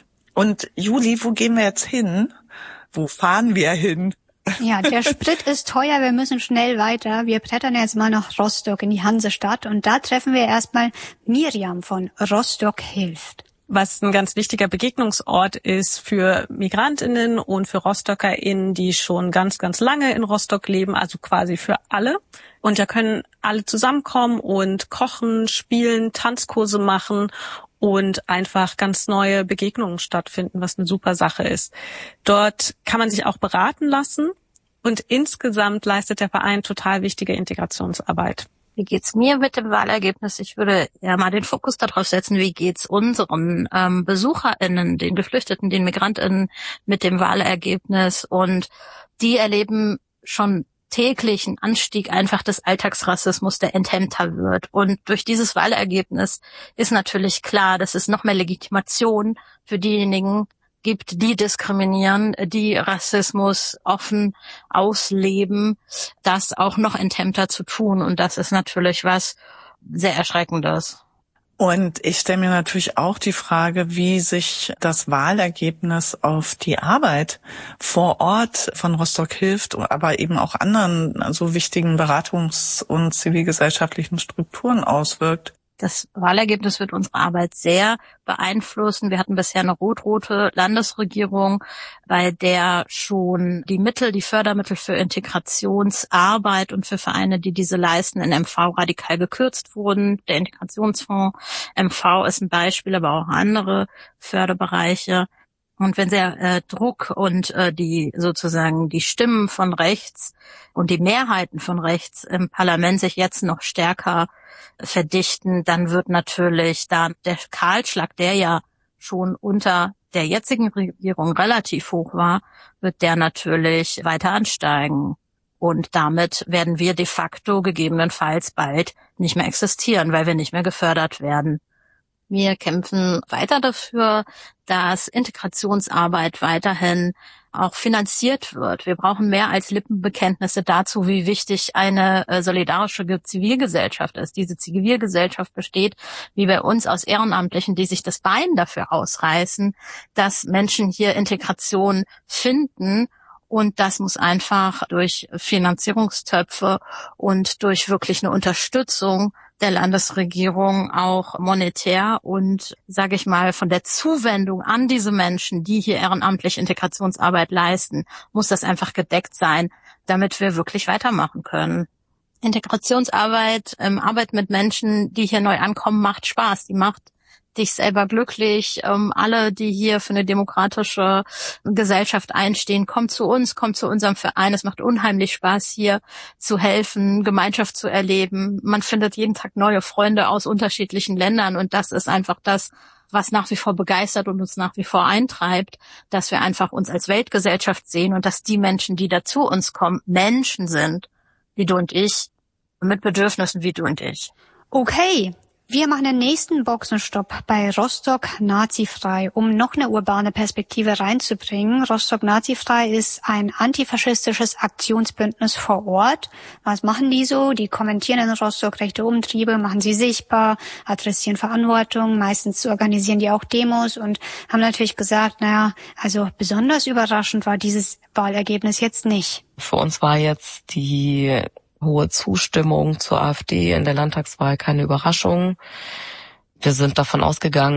[SPEAKER 1] Und Juli, wo gehen wir jetzt hin? Wo fahren wir hin?
[SPEAKER 2] Ja, der Sprit ist teuer, wir müssen schnell weiter. Wir brettern jetzt mal nach Rostock in die Hansestadt und da treffen wir erstmal Miriam von Rostock hilft.
[SPEAKER 3] Was ein ganz wichtiger Begegnungsort ist für MigrantInnen und für RostockerInnen, die schon ganz, ganz lange in Rostock leben, also quasi für alle. Und da können alle zusammenkommen und kochen, spielen, Tanzkurse machen und einfach ganz neue Begegnungen stattfinden, was eine super Sache ist. Dort kann man sich auch beraten lassen und insgesamt leistet der Verein total wichtige Integrationsarbeit.
[SPEAKER 8] Wie geht's mir mit dem Wahlergebnis? Ich würde ja mal den Fokus darauf setzen, wie geht's unseren ähm, BesucherInnen, den Geflüchteten, den MigrantInnen mit dem Wahlergebnis? Und die erleben schon täglich einen Anstieg einfach des Alltagsrassismus, der enthemmter wird. Und durch dieses Wahlergebnis ist natürlich klar, dass es noch mehr Legitimation für diejenigen gibt, die diskriminieren, die Rassismus offen ausleben, das auch noch enthemmter zu tun. Und das ist natürlich was sehr Erschreckendes.
[SPEAKER 1] Und ich stelle mir natürlich auch die Frage, wie sich das Wahlergebnis auf die Arbeit vor Ort von Rostock hilft, aber eben auch anderen so wichtigen Beratungs- und zivilgesellschaftlichen Strukturen auswirkt.
[SPEAKER 8] Das Wahlergebnis wird unsere Arbeit sehr beeinflussen. Wir hatten bisher eine rot-rote Landesregierung, bei der schon die Mittel, die Fördermittel für Integrationsarbeit und für Vereine, die diese leisten, in M V radikal gekürzt wurden. Der Integrationsfonds M V ist ein Beispiel, aber auch andere Förderbereiche. Und wenn der äh, Druck und äh, die sozusagen die Stimmen von rechts und die Mehrheiten von rechts im Parlament sich jetzt noch stärker verdichten, dann wird natürlich da der Kahlschlag, der ja schon unter der jetzigen Regierung relativ hoch war, wird der natürlich weiter ansteigen. Und damit werden wir de facto gegebenenfalls bald nicht mehr existieren, weil wir nicht mehr gefördert werden. Wir kämpfen weiter dafür, dass Integrationsarbeit weiterhin auch finanziert wird. Wir brauchen mehr als Lippenbekenntnisse dazu, wie wichtig eine äh, solidarische Zivilgesellschaft ist. Diese Zivilgesellschaft besteht, wie bei uns, aus Ehrenamtlichen, die sich das Bein dafür ausreißen, dass Menschen hier Integration finden. Und das muss einfach durch Finanzierungstöpfe und durch wirklich eine Unterstützung der Landesregierung auch monetär und, sage ich mal, von der Zuwendung an diese Menschen, die hier ehrenamtlich Integrationsarbeit leisten, muss das einfach gedeckt sein, damit wir wirklich weitermachen können. Integrationsarbeit, ähm, Arbeit mit Menschen, die hier neu ankommen, macht Spaß. Die macht dich selber glücklich. Ähm, alle, die hier für eine demokratische Gesellschaft einstehen, kommt zu uns, kommt zu unserem Verein. Es macht unheimlich Spaß, hier zu helfen, Gemeinschaft zu erleben. Man findet jeden Tag neue Freunde aus unterschiedlichen Ländern und das ist einfach das, was nach wie vor begeistert und uns nach wie vor eintreibt, dass wir einfach uns als Weltgesellschaft sehen und dass die Menschen, die da zu uns kommen, Menschen sind, wie du und ich, mit Bedürfnissen wie du und ich.
[SPEAKER 2] Okay. Wir machen den nächsten Boxenstopp bei Rostock Nazifrei, um noch eine urbane Perspektive reinzubringen. Rostock Nazifrei ist ein antifaschistisches Aktionsbündnis vor Ort. Was machen die so? Die kommentieren in Rostock rechte Umtriebe, machen sie sichtbar, adressieren Verantwortung. Meistens organisieren die auch Demos und haben natürlich gesagt, naja, also besonders überraschend war dieses Wahlergebnis jetzt nicht.
[SPEAKER 7] Für uns war jetzt die hohe Zustimmung zur AfD in der Landtagswahl keine Überraschung. Wir sind davon ausgegangen,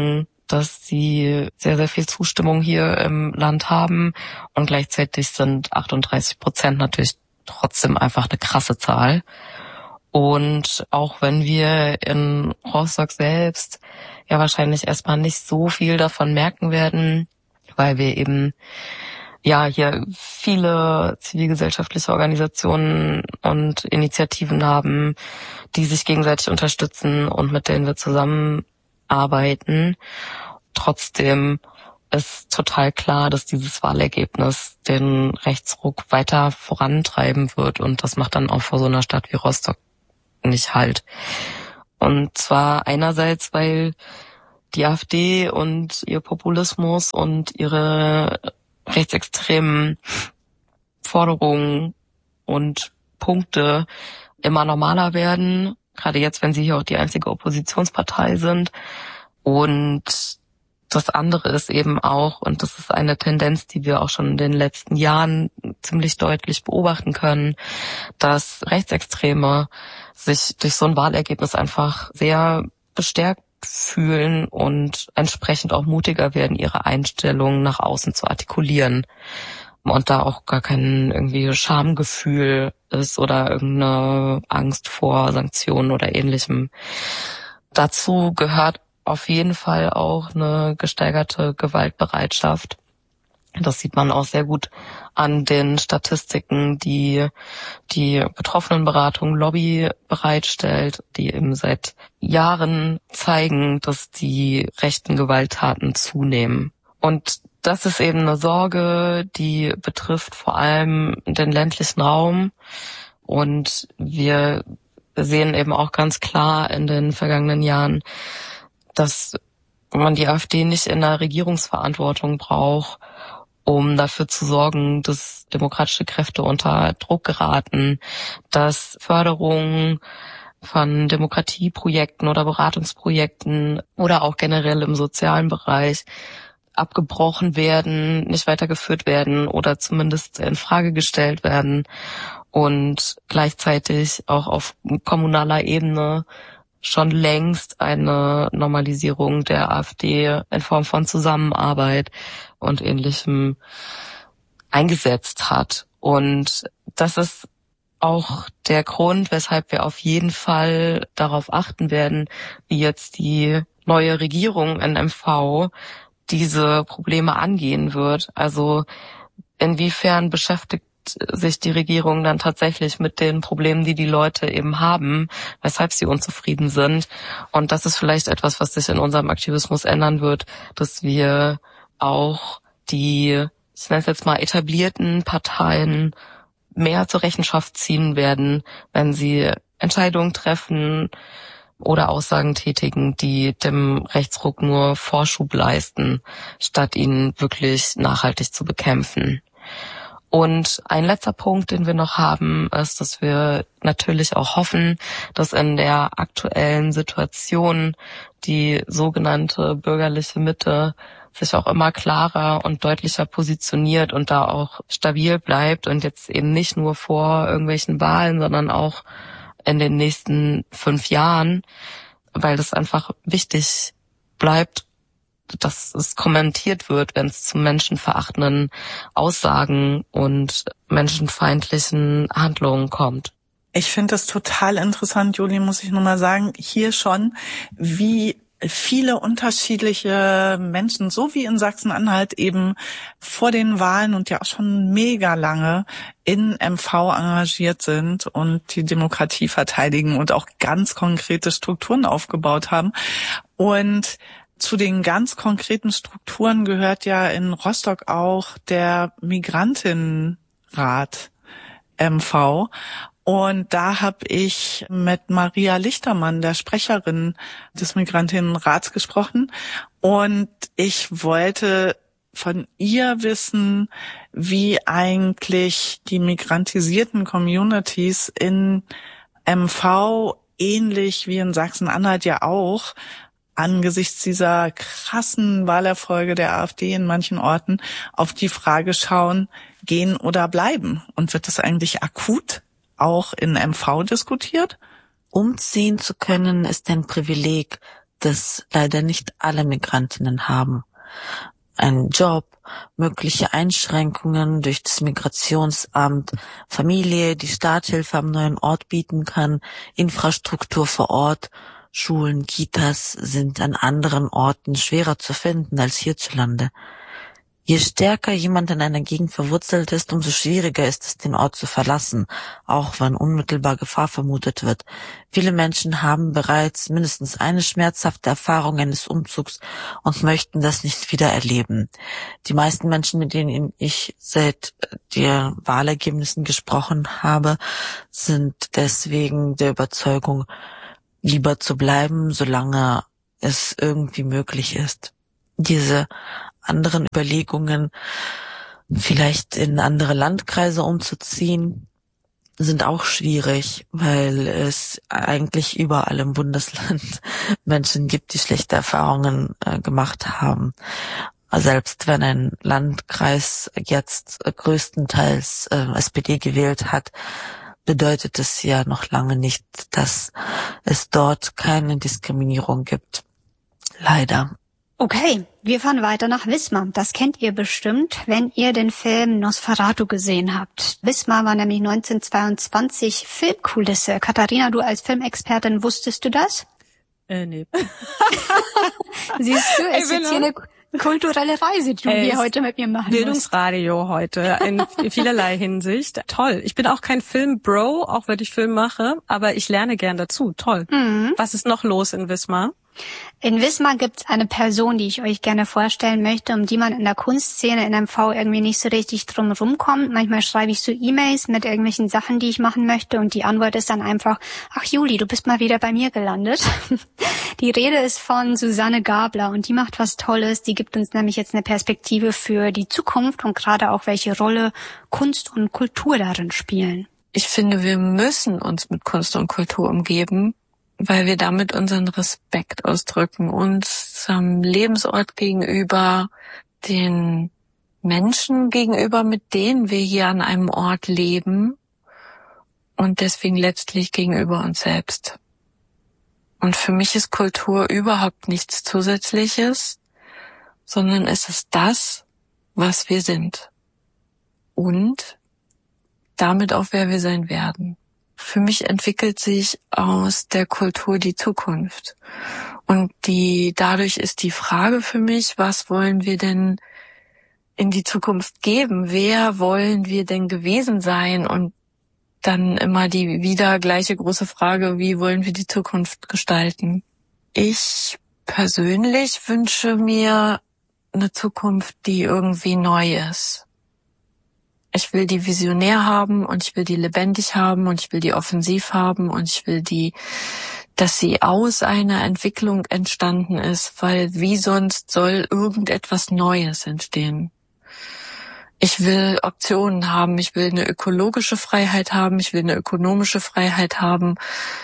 [SPEAKER 7] dass sie sehr, sehr viel Zustimmung hier im Land haben und gleichzeitig sind achtunddreißig Prozent natürlich trotzdem einfach eine krasse Zahl. Und auch wenn wir in Rostock selbst ja wahrscheinlich erstmal nicht so viel davon merken werden, weil wir eben ja hier viele zivilgesellschaftliche Organisationen und Initiativen haben, die sich gegenseitig unterstützen und mit denen wir zusammenarbeiten. Trotzdem ist total klar, dass dieses Wahlergebnis den Rechtsruck weiter vorantreiben wird und das macht dann auch vor so einer Stadt wie Rostock nicht halt. Und zwar einerseits, weil die AfD und ihr Populismus und ihre rechtsextremen Forderungen und Punkte immer normaler werden, gerade jetzt, wenn sie hier auch die einzige Oppositionspartei sind. Und das andere ist eben auch, und das ist eine Tendenz, die wir auch schon in den letzten Jahren ziemlich deutlich beobachten können, dass Rechtsextreme sich durch so ein Wahlergebnis einfach sehr bestärkt fühlen und entsprechend auch mutiger werden, ihre Einstellungen nach außen zu artikulieren. Und da auch gar kein irgendwie Schamgefühl ist oder irgendeine Angst vor Sanktionen oder Ähnlichem. Dazu gehört auf jeden Fall auch eine gesteigerte Gewaltbereitschaft. Das sieht man auch sehr gut an den Statistiken, die die Betroffenenberatung Lobby bereitstellt, die eben seit Jahren zeigen, dass die rechten Gewalttaten zunehmen. Und das ist eben eine Sorge, die betrifft vor allem den ländlichen Raum. Und wir sehen eben auch ganz klar in den vergangenen Jahren, dass man die AfD nicht in der Regierungsverantwortung braucht, um dafür zu sorgen, dass demokratische Kräfte unter Druck geraten, dass Förderungen von Demokratieprojekten oder Beratungsprojekten oder auch generell im sozialen Bereich abgebrochen werden, nicht weitergeführt werden oder zumindest in Frage gestellt werden und gleichzeitig auch auf kommunaler Ebene schon längst eine Normalisierung der AfD in Form von Zusammenarbeit und Ähnlichem eingesetzt hat. Und das ist auch der Grund, weshalb wir auf jeden Fall darauf achten werden, wie jetzt die neue Regierung in M V diese Probleme angehen wird. Also inwiefern beschäftigt sich die Regierung dann tatsächlich mit den Problemen, die die Leute eben haben, weshalb sie unzufrieden sind. Und das ist vielleicht etwas, was sich in unserem Aktivismus ändern wird, dass wir auch die, ich nenne es jetzt mal, etablierten Parteien mehr zur Rechenschaft ziehen werden, wenn sie Entscheidungen treffen oder Aussagen tätigen, die dem Rechtsruck nur Vorschub leisten, statt ihn wirklich nachhaltig zu bekämpfen. Und ein letzter Punkt, den wir noch haben, ist, dass wir natürlich auch hoffen, dass in der aktuellen Situation die sogenannte bürgerliche Mitte sich auch immer klarer und deutlicher positioniert und da auch stabil bleibt und jetzt eben nicht nur vor irgendwelchen Wahlen, sondern auch in den nächsten fünf Jahren, weil das einfach wichtig bleibt, dass es kommentiert wird, wenn es zu menschenverachtenden Aussagen und menschenfeindlichen Handlungen kommt.
[SPEAKER 1] Ich finde das total interessant, Juli, muss ich nur mal sagen, hier schon, wie viele unterschiedliche Menschen, so wie in Sachsen-Anhalt eben vor den Wahlen und ja auch schon mega lange in M V engagiert sind und die Demokratie verteidigen und auch ganz konkrete Strukturen aufgebaut haben. Und zu den ganz konkreten Strukturen gehört ja in Rostock auch der Migrantinnenrat M V. Und da habe ich mit Maria Lichtermann, der Sprecherin des Migrantinnenrats, gesprochen. Und ich wollte von ihr wissen, wie eigentlich die migrantisierten Communities in M V, ähnlich wie in Sachsen-Anhalt ja auch, angesichts dieser krassen Wahlerfolge der AfD in manchen Orten auf die Frage schauen, gehen oder bleiben. Und wird das eigentlich akut auch in M V diskutiert?
[SPEAKER 9] Umziehen zu können ist ein Privileg, das leider nicht alle Migrantinnen haben. Ein Job, mögliche Einschränkungen durch das Migrationsamt, Familie, die Starthilfe am neuen Ort bieten kann, Infrastruktur vor Ort, Schulen, Kitas sind an anderen Orten schwerer zu finden als hierzulande. Je stärker jemand in einer Gegend verwurzelt ist, umso schwieriger ist es, den Ort zu verlassen, auch wenn unmittelbar Gefahr vermutet wird. Viele Menschen haben bereits mindestens eine schmerzhafte Erfahrung eines Umzugs und möchten das nicht wieder erleben. Die meisten Menschen, mit denen ich seit den Wahlergebnissen gesprochen habe, sind deswegen der Überzeugung, lieber zu bleiben, solange es irgendwie möglich ist. Diese anderen Überlegungen, vielleicht in andere Landkreise umzuziehen, sind auch schwierig, weil es eigentlich überall im Bundesland Menschen gibt, die schlechte Erfahrungen äh, gemacht haben. Selbst wenn ein Landkreis jetzt größtenteils äh, S P D gewählt hat, bedeutet es ja noch lange nicht, dass es dort keine Diskriminierung gibt. Leider.
[SPEAKER 2] Okay, wir fahren weiter nach Wismar. Das kennt ihr bestimmt, wenn ihr den Film Nosferatu gesehen habt. Wismar war nämlich neunzehnhundertzweiundzwanzig Filmkulisse. Katharina, du als Filmexpertin, wusstest du das?
[SPEAKER 3] Äh, nee.
[SPEAKER 2] Siehst du, es ist jetzt hier eine kulturelle Reise, die du hier heute mit mir machen
[SPEAKER 3] Bildungsradio musst. Heute, in vielerlei Hinsicht. Toll. Ich bin auch kein Film-Bro, auch wenn ich Film mache, aber ich lerne gern dazu. Toll. Mhm. Was ist noch los in Wismar?
[SPEAKER 2] In Wismar gibt's eine Person, die ich euch gerne vorstellen möchte, um die man in der Kunstszene in M V irgendwie nicht so richtig drum rumkommt. Manchmal schreibe ich so E-Mails mit irgendwelchen Sachen, die ich machen möchte, und die Antwort ist dann einfach: Ach Juli, du bist mal wieder bei mir gelandet. Die Rede ist von Susanne Gabler, und die macht was Tolles. Die gibt uns nämlich jetzt eine Perspektive für die Zukunft und gerade auch, welche Rolle Kunst und Kultur darin spielen.
[SPEAKER 5] Ich finde, wir müssen uns mit Kunst und Kultur umgeben, weil wir damit unseren Respekt ausdrücken, unserem Lebensort gegenüber, den Menschen gegenüber, mit denen wir hier an einem Ort leben, und deswegen letztlich gegenüber uns selbst. Und für mich ist Kultur überhaupt nichts Zusätzliches, sondern es ist das, was wir sind. Und damit auch, wer wir sein werden. Für mich entwickelt sich aus der Kultur die Zukunft. Und die, dadurch ist die Frage für mich, was wollen wir denn in die Zukunft geben? Wer wollen wir denn gewesen sein? Und dann immer die wieder gleiche große Frage, wie wollen wir die Zukunft gestalten? Ich persönlich wünsche mir eine Zukunft, die irgendwie neu ist. Ich will die visionär haben und ich will die lebendig haben und ich will die offensiv haben und ich will die, dass sie aus einer Entwicklung entstanden ist, weil wie sonst soll irgendetwas Neues entstehen? Ich will Optionen haben, ich will eine ökologische Freiheit haben, ich will eine ökonomische Freiheit haben.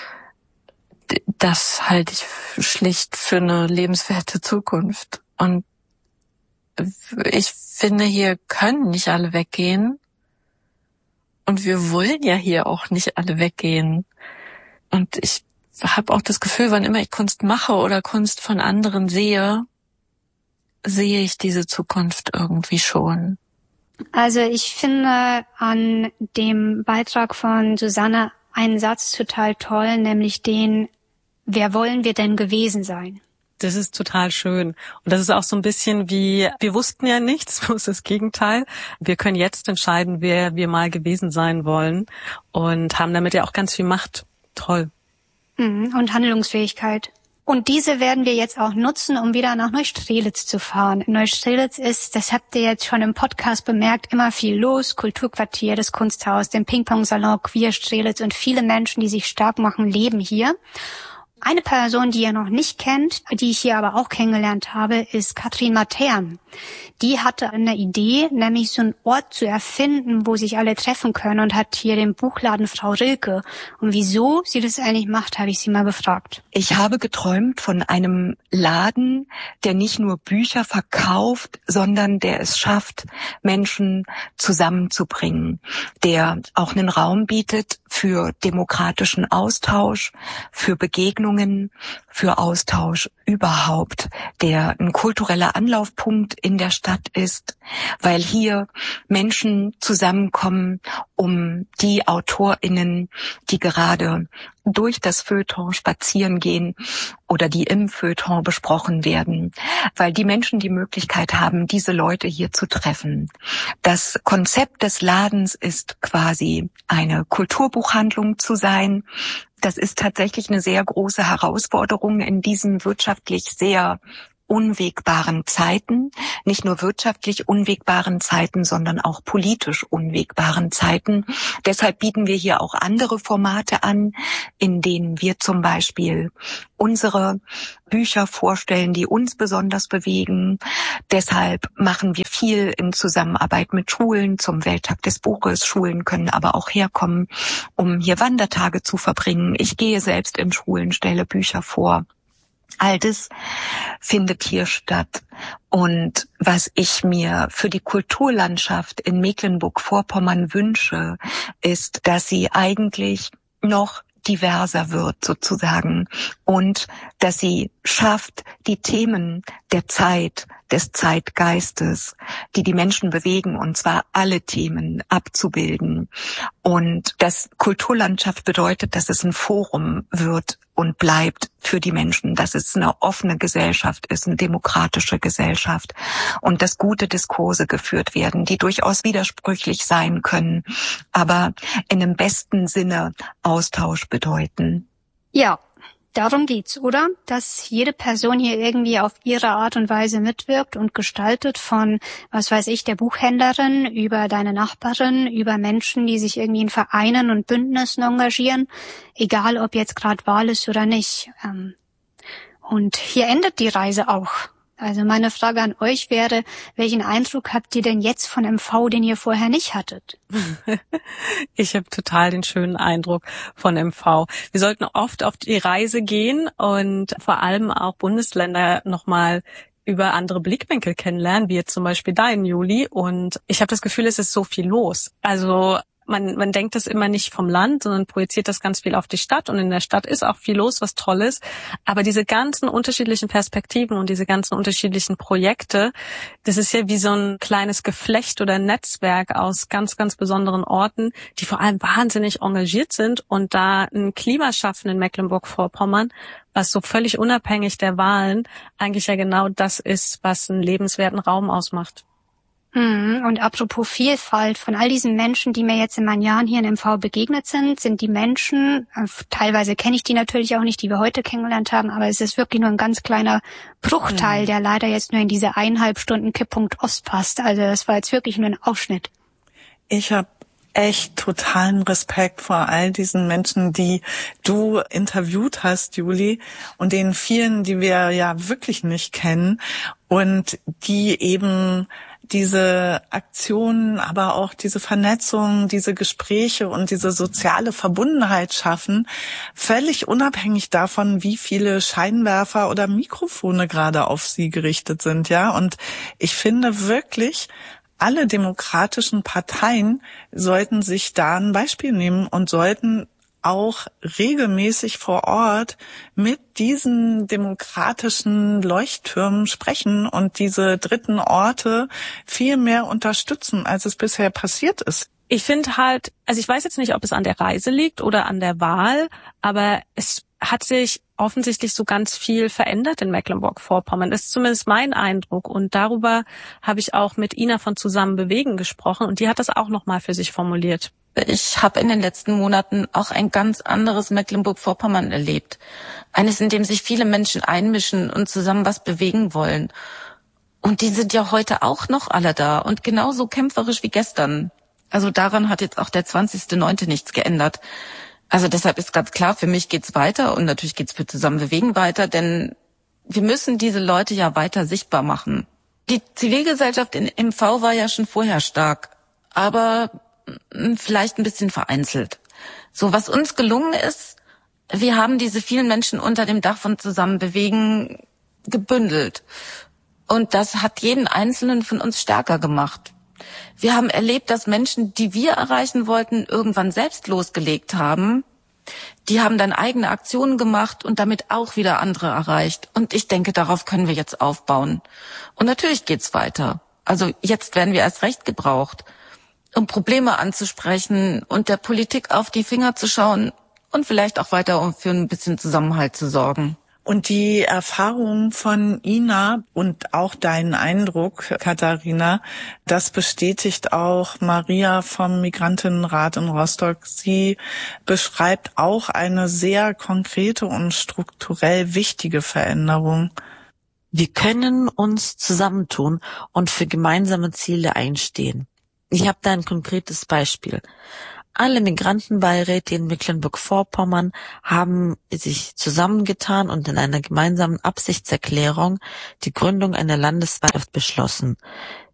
[SPEAKER 5] Das halte ich schlicht für eine lebenswerte Zukunft. Und ich finde, hier können nicht alle weggehen. Und wir wollen ja hier auch nicht alle weggehen. Und ich habe auch das Gefühl, wann immer ich Kunst mache oder Kunst von anderen sehe, sehe ich diese Zukunft irgendwie schon.
[SPEAKER 2] Also ich finde an dem Beitrag von Susanne einen Satz total toll, nämlich den: Wer wollen wir denn gewesen sein?
[SPEAKER 3] Das ist total schön. Und das ist auch so ein bisschen wie, wir wussten ja nichts, bloß das Gegenteil. Wir können jetzt entscheiden, wer wir mal gewesen sein wollen, und haben damit ja auch ganz viel Macht. Toll.
[SPEAKER 2] Und Handlungsfähigkeit. Und diese werden wir jetzt auch nutzen, um wieder nach Neustrelitz zu fahren. In Neustrelitz ist, das habt ihr jetzt schon im Podcast bemerkt, immer viel los. Kulturquartier, das Kunsthaus, den Ping-Pong-Salon, Queer Strelitz und viele Menschen, die sich stark machen, leben hier. Eine Person, die ihr noch nicht kennt, die ich hier aber auch kennengelernt habe, ist Katrin Matern. Die hatte eine Idee, nämlich so einen Ort zu erfinden, wo sich alle treffen können, und hat hier den Buchladen Frau Rilke. Und wieso sie das eigentlich macht, habe ich sie mal gefragt.
[SPEAKER 10] Ich habe geträumt von einem Laden, der nicht nur Bücher verkauft, sondern der es schafft, Menschen zusammenzubringen, der auch einen Raum bietet für demokratischen Austausch, für Begegnungen, für Austausch überhaupt, der ein kultureller Anlaufpunkt in der Stadt ist, weil hier Menschen zusammenkommen, um die AutorInnen, die gerade durch das Feuilleton spazieren gehen oder die im Feuilleton besprochen werden, weil die Menschen die Möglichkeit haben, diese Leute hier zu treffen. Das Konzept des Ladens ist quasi eine Kulturbuchhandlung zu sein. Das ist tatsächlich eine sehr große Herausforderung in diesen wirtschaftlich sehr unwegbaren Zeiten, nicht nur wirtschaftlich unwegbaren Zeiten, sondern auch politisch unwegbaren Zeiten. Deshalb bieten wir hier auch andere Formate an, in denen wir zum Beispiel unsere Bücher vorstellen, die uns besonders bewegen. Deshalb machen wir viel in Zusammenarbeit mit Schulen zum Welttag des Buches. Schulen können aber auch herkommen, um hier Wandertage zu verbringen. Ich gehe selbst in Schulen, stelle Bücher vor. All das findet hier statt. Und was ich mir für die Kulturlandschaft in Mecklenburg-Vorpommern wünsche, ist, dass sie eigentlich noch diverser wird sozusagen und dass sie schafft, die Themen der Zeit, des Zeitgeistes, die die Menschen bewegen, und zwar alle Themen abzubilden. Und das Kulturlandschaft bedeutet, dass es ein Forum wird und bleibt für die Menschen, dass es eine offene Gesellschaft ist, eine demokratische Gesellschaft und dass gute Diskurse geführt werden, die durchaus widersprüchlich sein können, aber in dem besten Sinne Austausch bedeuten.
[SPEAKER 2] Ja, darum geht's, oder? Dass jede Person hier irgendwie auf ihre Art und Weise mitwirkt und gestaltet, von, was weiß ich, der Buchhändlerin über deine Nachbarin, über Menschen, die sich irgendwie in Vereinen und Bündnissen engagieren, egal ob jetzt gerade Wahl ist oder nicht. Und hier endet die Reise auch. Also meine Frage an euch wäre, welchen Eindruck habt ihr denn jetzt von M V, den ihr vorher nicht hattet?
[SPEAKER 3] Ich habe total den schönen Eindruck von M V. Wir sollten oft auf die Reise gehen und vor allem auch Bundesländer nochmal über andere Blickwinkel kennenlernen, wie jetzt zum Beispiel deinen, Juli. Und ich habe das Gefühl, es ist so viel los. Also Man, man denkt das immer nicht vom Land, sondern projiziert das ganz viel auf die Stadt. Und in der Stadt ist auch viel los, was toll ist. Aber diese ganzen unterschiedlichen Perspektiven und diese ganzen unterschiedlichen Projekte, das ist ja wie so ein kleines Geflecht oder Netzwerk aus ganz, ganz besonderen Orten, die vor allem wahnsinnig engagiert sind und da ein Klima schaffen in Mecklenburg-Vorpommern, was so völlig unabhängig der Wahlen eigentlich ja genau das ist, was einen lebenswerten Raum ausmacht.
[SPEAKER 2] Und apropos Vielfalt, von all diesen Menschen, die mir jetzt in meinen Jahren hier in M V begegnet sind, sind die Menschen, teilweise kenne ich die natürlich auch nicht, die wir heute kennengelernt haben, aber es ist wirklich nur ein ganz kleiner Bruchteil, der leider jetzt nur in diese eineinhalb Stunden Kipppunkt Ost passt. Also das war jetzt wirklich nur ein Ausschnitt.
[SPEAKER 1] Ich habe echt totalen Respekt vor all diesen Menschen, die du interviewt hast, Juli, und den vielen, die wir ja wirklich nicht kennen und die eben diese Aktionen, aber auch diese Vernetzung, diese Gespräche und diese soziale Verbundenheit schaffen, völlig unabhängig davon, wie viele Scheinwerfer oder Mikrofone gerade auf sie gerichtet sind, ja. Und ich finde wirklich, alle demokratischen Parteien sollten sich da ein Beispiel nehmen und sollten auch regelmäßig vor Ort mit diesen demokratischen Leuchttürmen sprechen und diese dritten Orte viel mehr unterstützen, als es bisher passiert ist.
[SPEAKER 3] Ich finde halt, also ich weiß jetzt nicht, ob es an der Reise liegt oder an der Wahl, aber es hat sich offensichtlich so ganz viel verändert in Mecklenburg-Vorpommern. Das ist zumindest mein Eindruck. Und darüber habe ich auch mit Ina von Zusammen bewegen gesprochen und die hat das auch nochmal für sich formuliert.
[SPEAKER 11] Ich habe in den letzten Monaten auch ein ganz anderes Mecklenburg-Vorpommern erlebt. Eines, in dem sich viele Menschen einmischen und zusammen was bewegen wollen. Und die sind ja heute auch noch alle da und genauso kämpferisch wie gestern. Also daran hat jetzt auch der zwanzigster neunte nichts geändert. Also deshalb ist ganz klar, für mich geht's weiter und natürlich geht's für Zusammen bewegen weiter, denn wir müssen diese Leute ja weiter sichtbar machen. Die Zivilgesellschaft in M V war ja schon vorher stark, aber vielleicht ein bisschen vereinzelt. So, was uns gelungen ist, wir haben diese vielen Menschen unter dem Dach von Zusammen bewegen gebündelt. Und das hat jeden Einzelnen von uns stärker gemacht. Wir haben erlebt, dass Menschen, die wir erreichen wollten, irgendwann selbst losgelegt haben, Die haben dann eigene Aktionen gemacht und damit auch wieder andere erreicht. Und ich denke, darauf können wir jetzt aufbauen. Und natürlich geht's weiter. Also jetzt werden wir erst recht gebraucht, um Probleme anzusprechen und der Politik auf die Finger zu schauen und vielleicht auch weiter um für ein bisschen Zusammenhalt zu sorgen.
[SPEAKER 1] Und die Erfahrung von Ina und auch deinen Eindruck, Katharina, das bestätigt auch Maria vom Migrantinnenrat in Rostock. Sie beschreibt auch eine sehr konkrete und strukturell wichtige Veränderung.
[SPEAKER 9] Wir können uns zusammentun und für gemeinsame Ziele einstehen. Ich habe da ein konkretes Beispiel. Alle Migrantenbeiräte in Mecklenburg-Vorpommern haben sich zusammengetan und in einer gemeinsamen Absichtserklärung die Gründung einer Landesbeirat beschlossen.